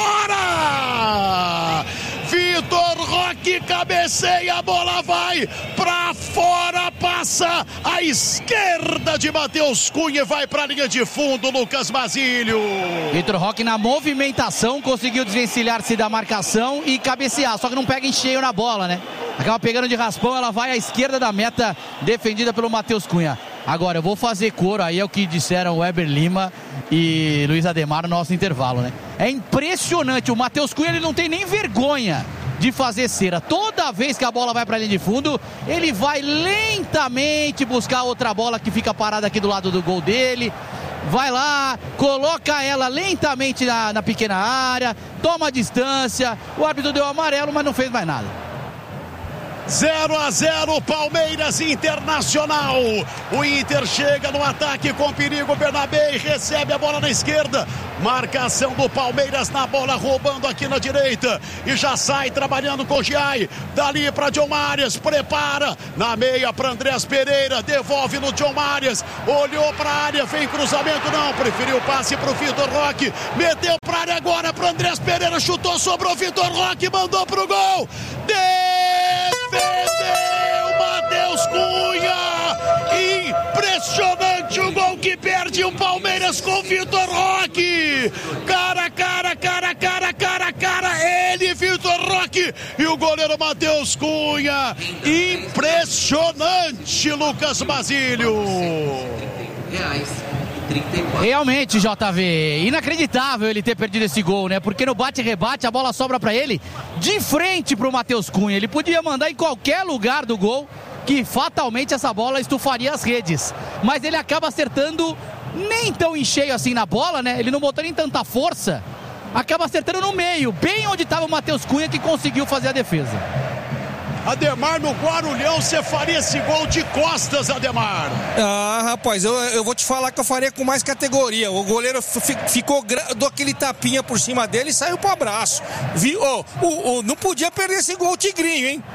fora. Vitor Roque cabeceia, a bola vai pra fora, passa à esquerda de Matheus Cunha e vai pra linha de fundo, Lucas Basílio. Vitor Roque na movimentação conseguiu desvencilhar-se da marcação e cabecear, só que não pega em cheio na bola, né? Acaba pegando de raspão, ela vai à esquerda da meta, defendida pelo Matheus Cunha. Agora, eu vou fazer coro, aí é o que disseram o Heber Lima e Luiz Ademar no nosso intervalo, né? É impressionante, o Matheus Cunha ele não tem nem vergonha de fazer cera. Toda vez que a bola vai para a linha de fundo, ele vai lentamente buscar outra bola que fica parada aqui do lado do gol dele. Vai lá, coloca ela lentamente na, na pequena área, toma a distância, o árbitro deu amarelo, mas não fez mais nada. zero a zero, Palmeiras Internacional. O Inter chega no ataque com perigo. Bernabé recebe a bola na esquerda. Marcação do Palmeiras na bola, roubando aqui na direita. E já sai trabalhando com o Giai. Dali para John Arias. Prepara na meia para Andrés Pereira. Devolve no John Arias. Olhou para a área. Vem cruzamento, não. Preferiu o passe para o Vitor Roque. Meteu para a área agora para Andrés Pereira. Chutou, sobrou Vitor Roque. Mandou para o gol. Defendeu Matheus Cunha. Impressionante o gol que perde o Palmeiras com Vitor Roque. Cara, cara, cara, cara, cara, cara. Ele, Vitor Roque e o goleiro Matheus Cunha. Impressionante, Lucas Basílio. Realmente, J V, inacreditável ele ter perdido esse gol, né? Porque no bate-rebate a bola sobra pra ele de frente pro Matheus Cunha. Ele podia mandar em qualquer lugar do gol que fatalmente essa bola estufaria as redes. Mas ele acaba acertando nem tão em cheio assim na bola, né? Ele não botou nem tanta força. Acaba acertando no meio, bem onde estava o Matheus Cunha, que conseguiu fazer a defesa. Ademar, no Guarulhão, você faria esse gol de costas, Ademar? Ah, rapaz, eu, eu vou te falar que eu faria com mais categoria. O goleiro f- ficou, deu aquele tapinha por cima dele e saiu pro abraço. Vi, oh, oh, oh, não podia perder esse gol tigrinho, hein?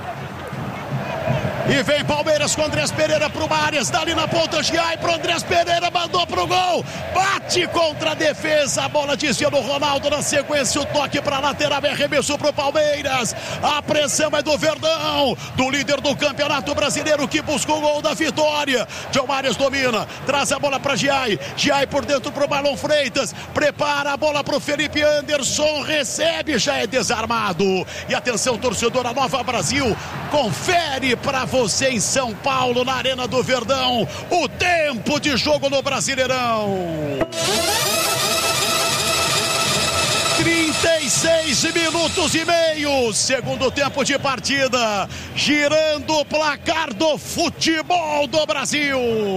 E vem Palmeiras com Andrés Pereira pro Marias, dali na ponta, Giai pro Andrés Pereira, mandou pro gol, bate contra a defesa, a bola desvia do Ronaldo, na sequência o toque pra lateral, é arremesso pro Palmeiras, a pressão é do Verdão, do líder do Campeonato Brasileiro, que buscou o gol da vitória. John Marias domina, traz a bola pra Giai, Giai por dentro pro Marlon Freitas, prepara a bola pro Felipe Anderson, recebe, já é desarmado. E atenção, torcedor, a Nova Brasil confere pra você em São Paulo, na Arena do Verdão, o tempo de jogo no Brasileirão. trinta e seis minutos e meio, segundo tempo de partida, girando o placar do futebol do Brasil.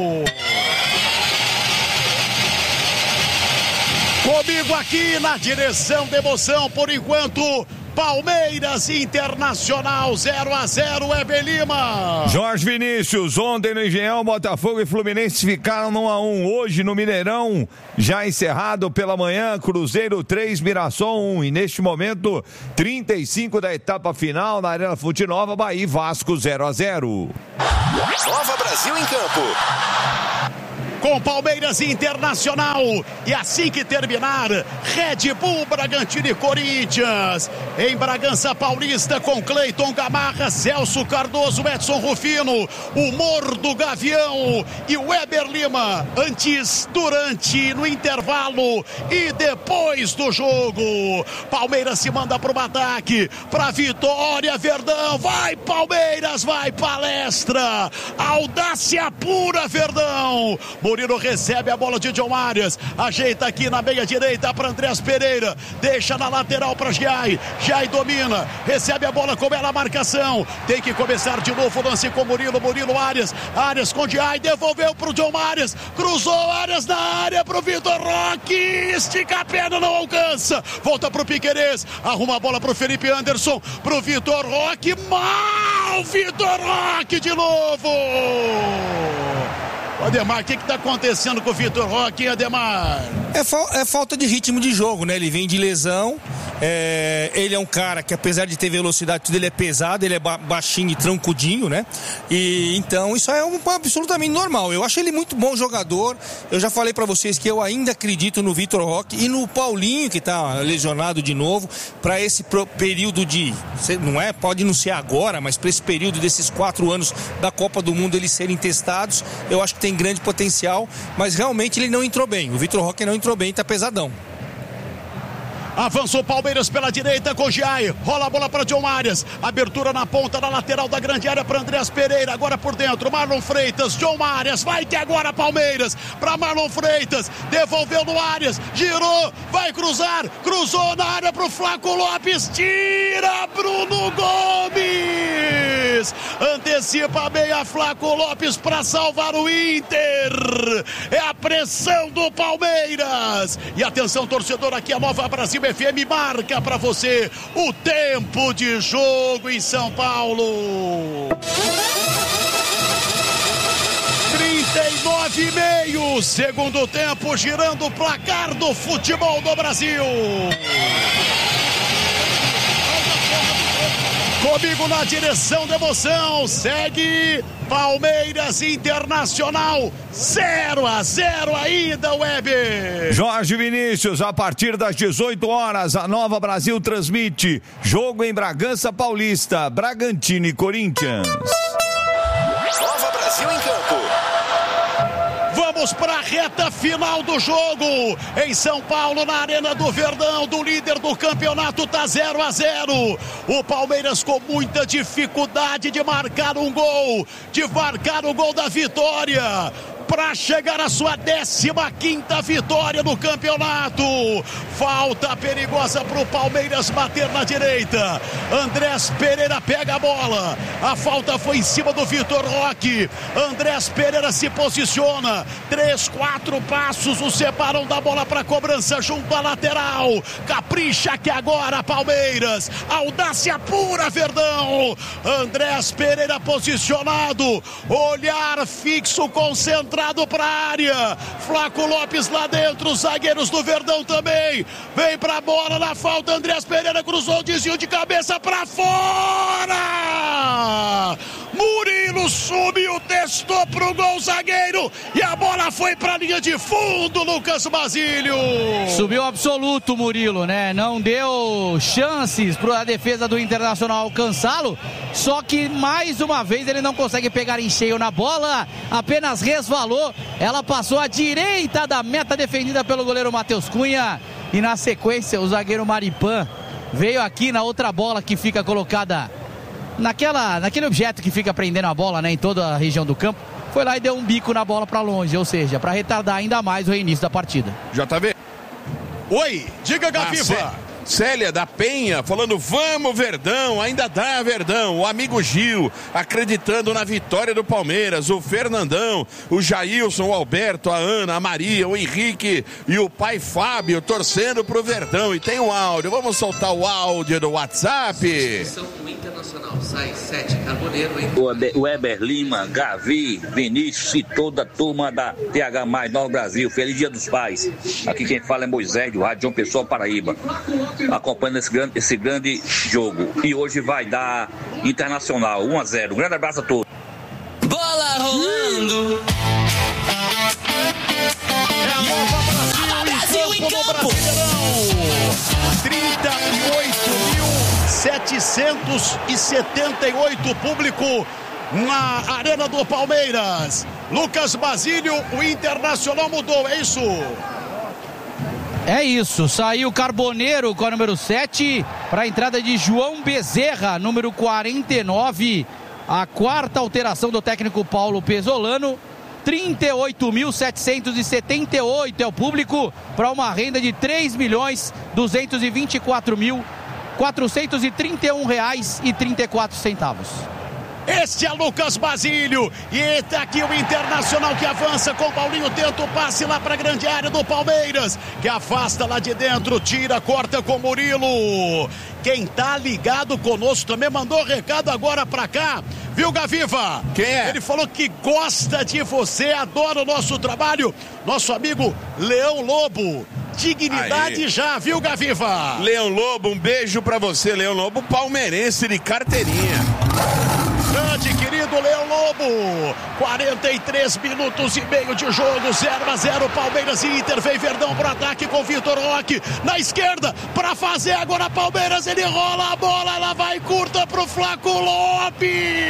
Comigo aqui na direção da emoção, por enquanto, Palmeiras Internacional zero a zero, Weber Lima. Jorge Vinícius, ontem no Engenhão, Botafogo e Fluminense ficaram no um a um. Hoje no Mineirão, já encerrado pela manhã, Cruzeiro três, Mirassol um. E neste momento, trinta e cinco da etapa final na Arena Fonte Nova, Bahia e Vasco zero a zero. Nova Brasil em campo. Com Palmeiras e Internacional. E assim que terminar, Red Bull, Bragantino e Corinthians. Em Bragança Paulista, com Cleiton Gamarra, Celso Cardoso, Edson Rufino, o Mor do Gavião e o Weber Lima. Antes, durante, no intervalo e depois do jogo. Palmeiras se manda para o ataque, para vitória, Verdão. Vai Palmeiras, vai palestra. Audácia pura, Verdão. Murilo recebe a bola de John Marias, ajeita aqui na meia direita para Andrés Pereira, deixa na lateral para Giai, Giai domina, recebe a bola com bela marcação, tem que começar de novo o lance com Murilo, Murilo Arias, Arias com Giai, devolveu para o John Marias, cruzou Arias na área para o Vitor Roque, estica a perna, não alcança, volta para o Piquerez, arruma a bola para o Felipe Anderson, para o Vitor Roque, mal Vitor Roque de novo. Ademar, o que está acontecendo com o Vitor Roque, Ademar? É, fa- é falta de ritmo de jogo, né? Ele vem de lesão, é... ele é um cara que, apesar de ter velocidade, tudo ele é pesado, ele é ba- baixinho e trancudinho, né? E então isso é um, absolutamente normal. Eu acho ele muito bom jogador. Eu já falei para vocês que eu ainda acredito no Vitor Roque e no Paulinho, que está lesionado de novo, para esse pro- período de, não é, pode não ser agora, mas para esse período desses quatro anos da Copa do Mundo eles serem testados, eu acho que tem grande potencial, mas realmente ele não entrou bem. O Vitor Roque não entrou bem, tá pesadão. Avançou o Palmeiras pela direita com Giai, rola a bola para John Marias, abertura na ponta, na lateral da grande área para Andrés Pereira, agora por dentro, Marlon Freitas, John Marias, vai ter agora Palmeiras, para Marlon Freitas, devolveu no Arias, girou, vai cruzar, cruzou na área para o Flaco Lopes, tira Bruno Gomes, antecipa bem a Flaco Lopes para salvar o Inter, é a pressão do Palmeiras, e atenção torcedor, aqui a Nova Brasil F M marca para você o tempo de jogo em São Paulo. trinta e nove e meio, segundo tempo, girando o placar do futebol do Brasil. Comigo na direção da emoção, segue Palmeiras Internacional, zero a zero ainda, Weber. Jorge Vinícius, a partir das dezoito horas, a Nova Brasil transmite jogo em Bragança Paulista, Bragantino e Corinthians. Nova Brasil em campo. Vamos para a reta final do jogo em São Paulo, na Arena do Verdão, do líder do campeonato, tá zero a zero. O Palmeiras com muita dificuldade de marcar um gol, de marcar o gol da vitória. para chegar à sua décima quinta vitória no campeonato. Falta perigosa para o Palmeiras bater na direita. Andrés Pereira pega a bola. A falta foi em cima do Vitor Roque. Andrés Pereira se posiciona. Três, quatro passos o separam da bola para cobrança junto à lateral. Capricha que agora Palmeiras. Audácia pura, Verdão. Andrés Pereira posicionado. Olhar fixo, concentrado para a área. Flaco Lopes lá dentro. Os zagueiros do Verdão também. Vem pra bola na falta. Andrés Pereira cruzou, desvio de cabeça pra fora. Murilo subiu, testou pro gol, zagueiro. E a bola foi pra linha de fundo, Lucas Basílio. Subiu absoluto, Murilo, né? Não deu chances para a defesa do Internacional alcançá-lo. Só que mais uma vez ele não consegue pegar em cheio na bola. Apenas resvalou. Ela passou à direita da meta defendida pelo goleiro Matheus Cunha. E na sequência o zagueiro Maripan veio aqui na outra bola que fica colocada naquela, naquele objeto que fica prendendo a bola, né, em toda a região do campo. Foi lá e deu um bico na bola para longe, ou seja, para retardar ainda mais o reinício da partida. J V. Oi, diga, Gaviva. Ah, Célia da Penha falando, vamos Verdão, ainda dá Verdão. O amigo Gil acreditando na vitória do Palmeiras. O Fernandão, o Jailson, o Alberto, a Ana, a Maria, o Henrique e o pai Fábio torcendo pro Verdão. E tem um áudio, vamos soltar o áudio do WhatsApp. Internacional, sai sete, Carboneiro, hein? O Eber Lima, Gavi, Vinícius e toda a turma da T H mais Nova Brasil. Feliz Dia dos Pais. Aqui quem fala é Moisés, do Rádio João Pessoa, Paraíba. Acompanhando esse grande, esse grande jogo. E hoje vai dar Internacional um a zero. Um grande abraço a todos. Bola rolando. É a Nova Brasil, Brasil em campo, em campo. trinta e oito mil setecentos e setenta e oito público na Arena do Palmeiras. Lucas Basílio, o Internacional mudou, é isso? É isso, saiu Carboneiro com a número sete para a entrada de João Bezerra, número quarenta e nove. A quarta alteração do técnico Paulo Pesolano. trinta e oito mil setecentos e setenta e oito é o público para uma renda de três milhões duzentos e vinte e quatro mil quatrocentos e trinta e um reais e trinta e quatro centavos. Este é Lucas Basílio e está aqui o Internacional que avança com o Paulinho, tenta o passe lá para a grande área do Palmeiras, que afasta lá de dentro, tira, corta com Murilo. Quem tá ligado conosco também mandou recado agora para cá, viu, Gaviva? Quem é? Ele falou que gosta de você, adora o nosso trabalho, nosso amigo Leão Lobo. Dignidade aí. Já, viu, Gaviva? Leão Lobo, um beijo pra você, Leão Lobo, palmeirense de carteirinha. Grande querido Leão Lobo, quarenta e três minutos e meio de jogo, zero a zero, Palmeiras e Inter. Vem Verdão pro ataque com Vitor Roque na esquerda para fazer agora Palmeiras. Ele rola a bola, ela vai curta pro Flaco Lopes.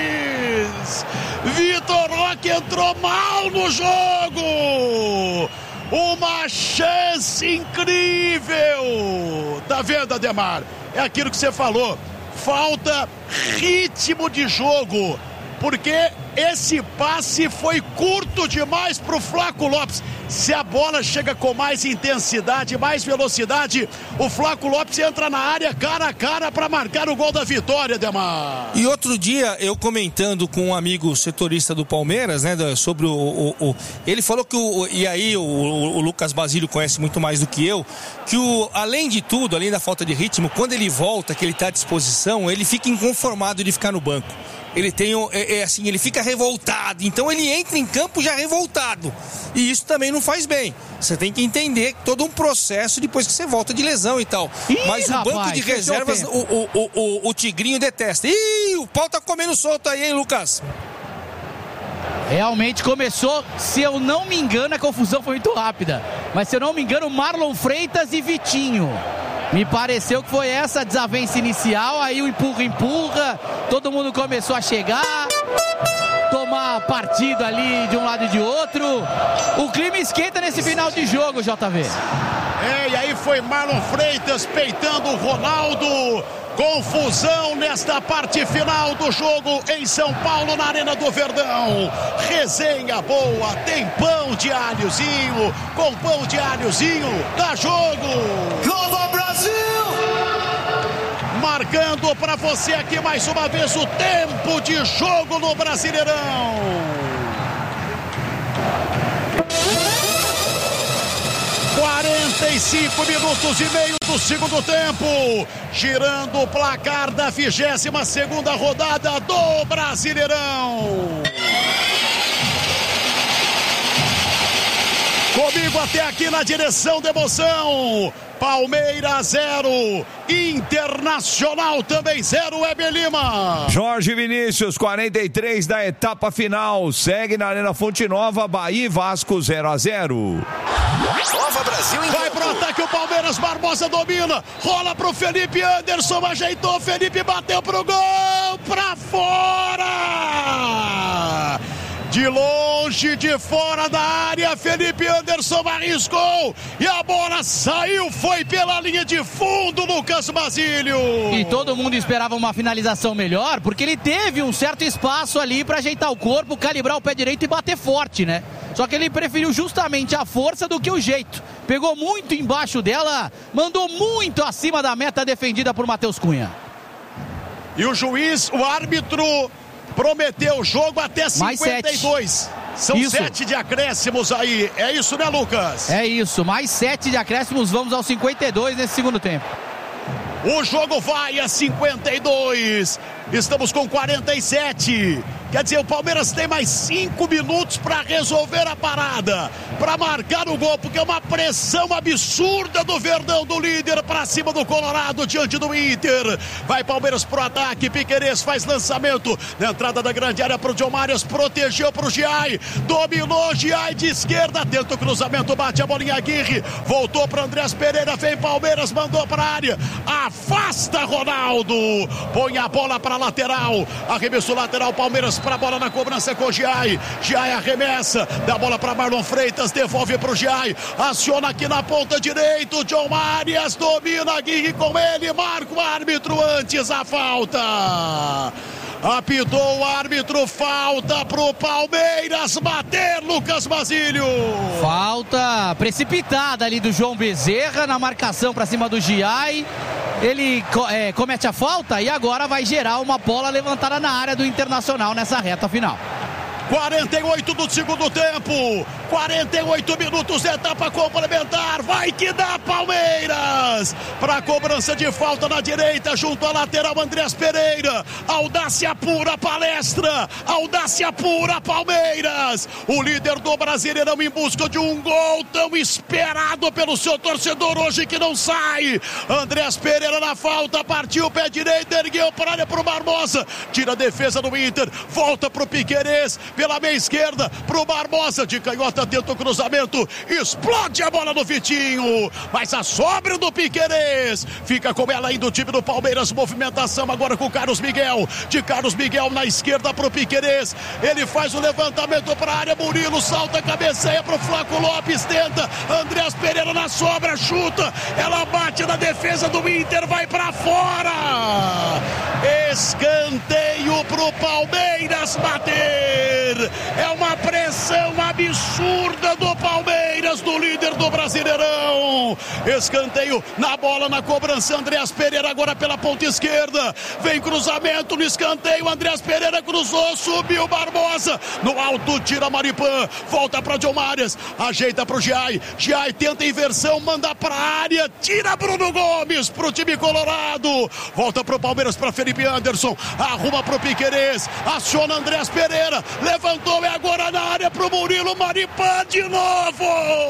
Vitor Roque entrou mal no jogo. Uma chance incrível. Tá vendo, Ademar? É aquilo que você falou. Falta ritmo de jogo, porque esse passe foi curto demais para o Flaco Lopes. Se a bola chega com mais intensidade, mais velocidade, o Flaco Lopes entra na área cara a cara para marcar o gol da vitória, Demar. E outro dia, eu comentando com um amigo setorista do Palmeiras, né, sobre o... o, o ele falou que, o, e aí o, o Lucas Basílio conhece muito mais do que eu, que o, além de tudo, além da falta de ritmo, quando ele volta, que ele está à disposição, ele fica inconformado de ficar no banco. Ele tem, é, é assim, ele fica revoltado, então ele entra em campo já revoltado, e isso também não faz bem. Você tem que entender todo um processo depois que você volta de lesão e tal. Ih, mas o rapaz, banco de reservas, o, o, o, o, o Tigrinho detesta. Ih, o pau tá comendo solto aí, hein, Lucas? Realmente começou, se eu não me engano, a confusão foi muito rápida, mas se eu não me engano, Marlon Freitas e Vitinho. Me pareceu que foi essa a desavença inicial, aí o empurra-empurra, todo mundo começou a chegar, tomar partido ali de um lado e de outro. O clima esquenta nesse final de jogo, J V. É, e aí foi Marlon Freitas peitando o Ronaldo. Confusão nesta parte final do jogo em São Paulo, na Arena do Verdão. Resenha boa, tem pão de alhozinho, com pão de alhozinho, dá jogo. Nova Brasil! Marcando para você aqui mais uma vez o tempo de jogo no Brasileirão. quarenta e cinco minutos e meio do segundo tempo, girando o placar da vigésima segunda rodada do Brasileirão. Comigo até aqui na direção da emoção, Palmeiras zero, Internacional também zero, Weber Lima. Jorge Vinícius, quarenta e três da etapa final, segue na Arena Fonte Nova, Bahia e Vasco zero a zero. Nova Brasil em Vai pro ataque o Palmeiras, Barbosa domina, rola pro Felipe Anderson, ajeitou, Felipe bateu pro gol, pra fora! De longe, de fora da área, Felipe Anderson arriscou e a bola saiu, foi pela linha de fundo, Lucas Basílio. E todo mundo esperava uma finalização melhor, porque ele teve um certo espaço ali para ajeitar o corpo, calibrar o pé direito e bater forte, né? Só que ele preferiu justamente a força do que o jeito. Pegou muito embaixo dela, mandou muito acima da meta defendida por Matheus Cunha. E o juiz, o árbitro, prometeu o jogo até cinquenta e dois. São isso. Sete de acréscimos aí. É isso, né, Lucas? É isso. Mais sete de acréscimos. Vamos aos cinquenta e dois nesse segundo tempo. O jogo vai a cinquenta e dois. Estamos com quarenta e sete. Quer dizer, o Palmeiras tem mais cinco minutos para resolver a parada, para marcar o gol, porque é uma pressão absurda do Verdão, do líder, para cima do Colorado, diante do Inter. Vai Palmeiras pro ataque, Piquerez faz lançamento na entrada da grande área pro John Marias, protegeu pro Giai, dominou Giai de esquerda, tenta o cruzamento, bate a bolinha Aguirre, voltou para Andrés Pereira, vem Palmeiras, mandou para a área, afasta Ronaldo, põe a bola para lateral, arremesso lateral, Palmeiras para a bola na cobrança com o Giai. Giai arremessa, dá a bola para Marlon Freitas, devolve para o Giai, aciona aqui na ponta direita, o John Marias domina, Aguirre com ele, marca o árbitro antes a falta. Apitou o árbitro, falta pro Palmeiras bater, Lucas Basílio. Falta precipitada ali do João Bezerra na marcação para cima do Giai. Ele é, comete a falta e agora vai gerar uma bola levantada na área do Internacional nessa reta final. quarenta e oito do segundo tempo, quarenta e oito minutos, etapa complementar, vai que dá Palmeiras, para cobrança de falta na direita, junto à lateral Andrés Pereira, audácia pura Palestra, audácia pura Palmeiras, o líder do Brasileirão em busca de um gol tão esperado pelo seu torcedor hoje que não sai, Andrés Pereira na falta, partiu o pé direito, ergueu para a área pro Barbosa, tira a defesa do Inter, volta pro Piquerez, pela meia esquerda, pro Barbosa, de canhota tenta o cruzamento, explode a bola no Vitinho, mas a sobra do Piquerez, fica com ela ainda o time do Palmeiras, movimentação agora com o Carlos Miguel, de Carlos Miguel na esquerda pro Piquerez, ele faz o levantamento pra área, Murilo salta, cabeceia pro Flaco Lopes, tenta, Andrés Pereira na sobra, chuta, ela bate na defesa do Inter, vai pra fora, escanteio pro Palmeiras bater. É uma pressão absurda do Palmeiras, do líder do Brasileirão. Escanteio na bola, na cobrança, Andrés Pereira agora pela ponta esquerda, vem cruzamento no escanteio, Andrés Pereira cruzou, subiu Barbosa, no alto tira Maripã, volta para John Marias, ajeita para o Giai, Giai tenta inversão, manda para a área, tira Bruno Gomes pro time colorado, volta pro Palmeiras para Felipe Anderson, arruma pro Piquerez, aciona Andrés Pereira, levantou, é agora na área pro Murilo, Maripã de novo,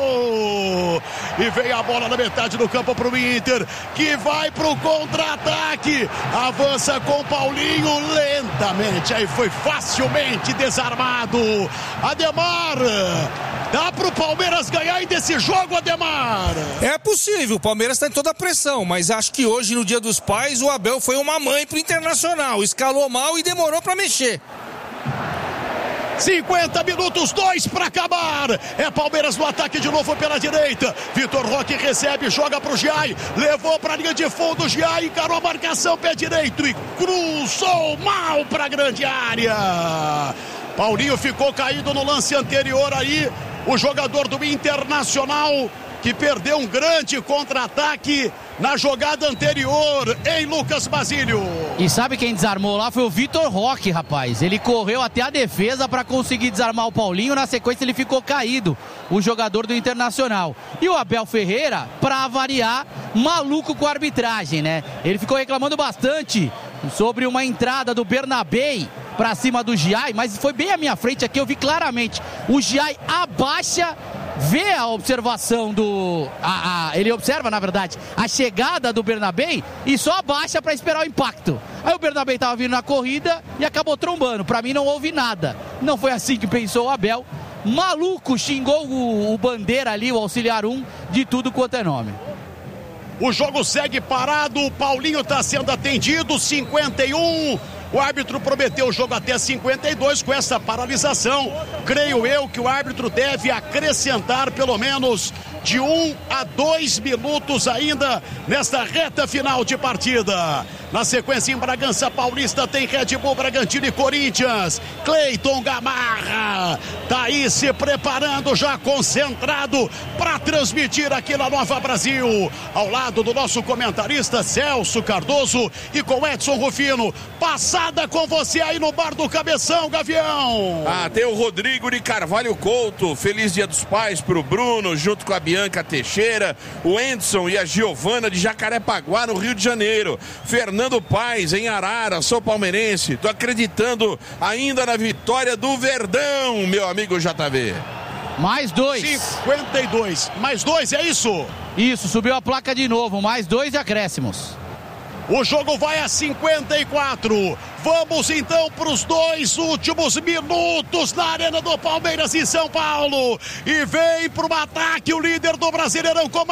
e vem a bola na metade do campo pro Inter, que vai pro contra-ataque, avança com Paulinho lentamente, aí foi facilmente desarmado, Ademar, dá pro Palmeiras ganhar ainda esse jogo, Ademar? É possível, o Palmeiras tá em toda a pressão, mas acho que hoje no Dia dos Pais o Abel foi uma mãe pro Internacional, escalou mal e demorou pra mexer. cinquenta minutos, dois para acabar. É Palmeiras no ataque de novo pela direita. Vitor Roque recebe, joga pro Giai. Levou pra linha de fundo, Giai encarou a marcação, pé direito e cruzou mal pra grande área. Paulinho ficou caído no lance anterior aí. O jogador do Internacional que perdeu um grande contra-ataque na jogada anterior em Lucas Basílio. E sabe quem desarmou lá? Foi o Vitor Roque, rapaz. Ele correu até a defesa para conseguir desarmar o Paulinho. Na sequência ele ficou caído, o jogador do Internacional. E o Abel Ferreira, para variar, maluco com a arbitragem, né? Ele ficou reclamando bastante sobre uma entrada do Bernabei para cima do Giai, mas foi bem à minha frente aqui, eu vi claramente. O Giai abaixa, vê a observação do... A, a, ele observa, na verdade, a chegada do Bernabei e só abaixa para esperar o impacto. Aí o Bernabei estava vindo na corrida e acabou trombando. Para mim não houve nada. Não foi assim que pensou o Abel. Maluco, xingou o, o Bandeira ali, o auxiliar um, de tudo quanto é nome. O jogo segue parado, o Paulinho está sendo atendido, cinquenta e um. O árbitro prometeu o jogo até cinquenta e dois. Com essa paralisação, creio eu que o árbitro deve acrescentar pelo menos de um a dois minutos ainda nesta reta final de partida. Na sequência, em Bragança Paulista tem Red Bull Bragantino e Corinthians. Cleiton Gamarra tá aí se preparando, já concentrado para transmitir aqui na Nova Brasil, ao lado do nosso comentarista Celso Cardoso e com Edson Rufino. Passada com você aí no bar do Cabeção, Gavião. Ah, tem o Rodrigo de Carvalho Couto. Feliz Dia dos Pais pro Bruno, junto com a Bianca Teixeira, o Edson e a Giovana de Jacarepaguá, no Rio de Janeiro. Fernando Paes, em Arara, sou palmeirense. Tô acreditando ainda na vitória do Verdão, meu amigo J V. Mais dois. cinquenta e dois. Mais dois, é isso? Isso, subiu a placa de novo. Mais dois acréscimos. O jogo vai a cinquenta e quatro. Vamos então para os dois últimos minutos na Arena do Palmeiras em São Paulo. E vem para o ataque o líder do Brasileirão com mais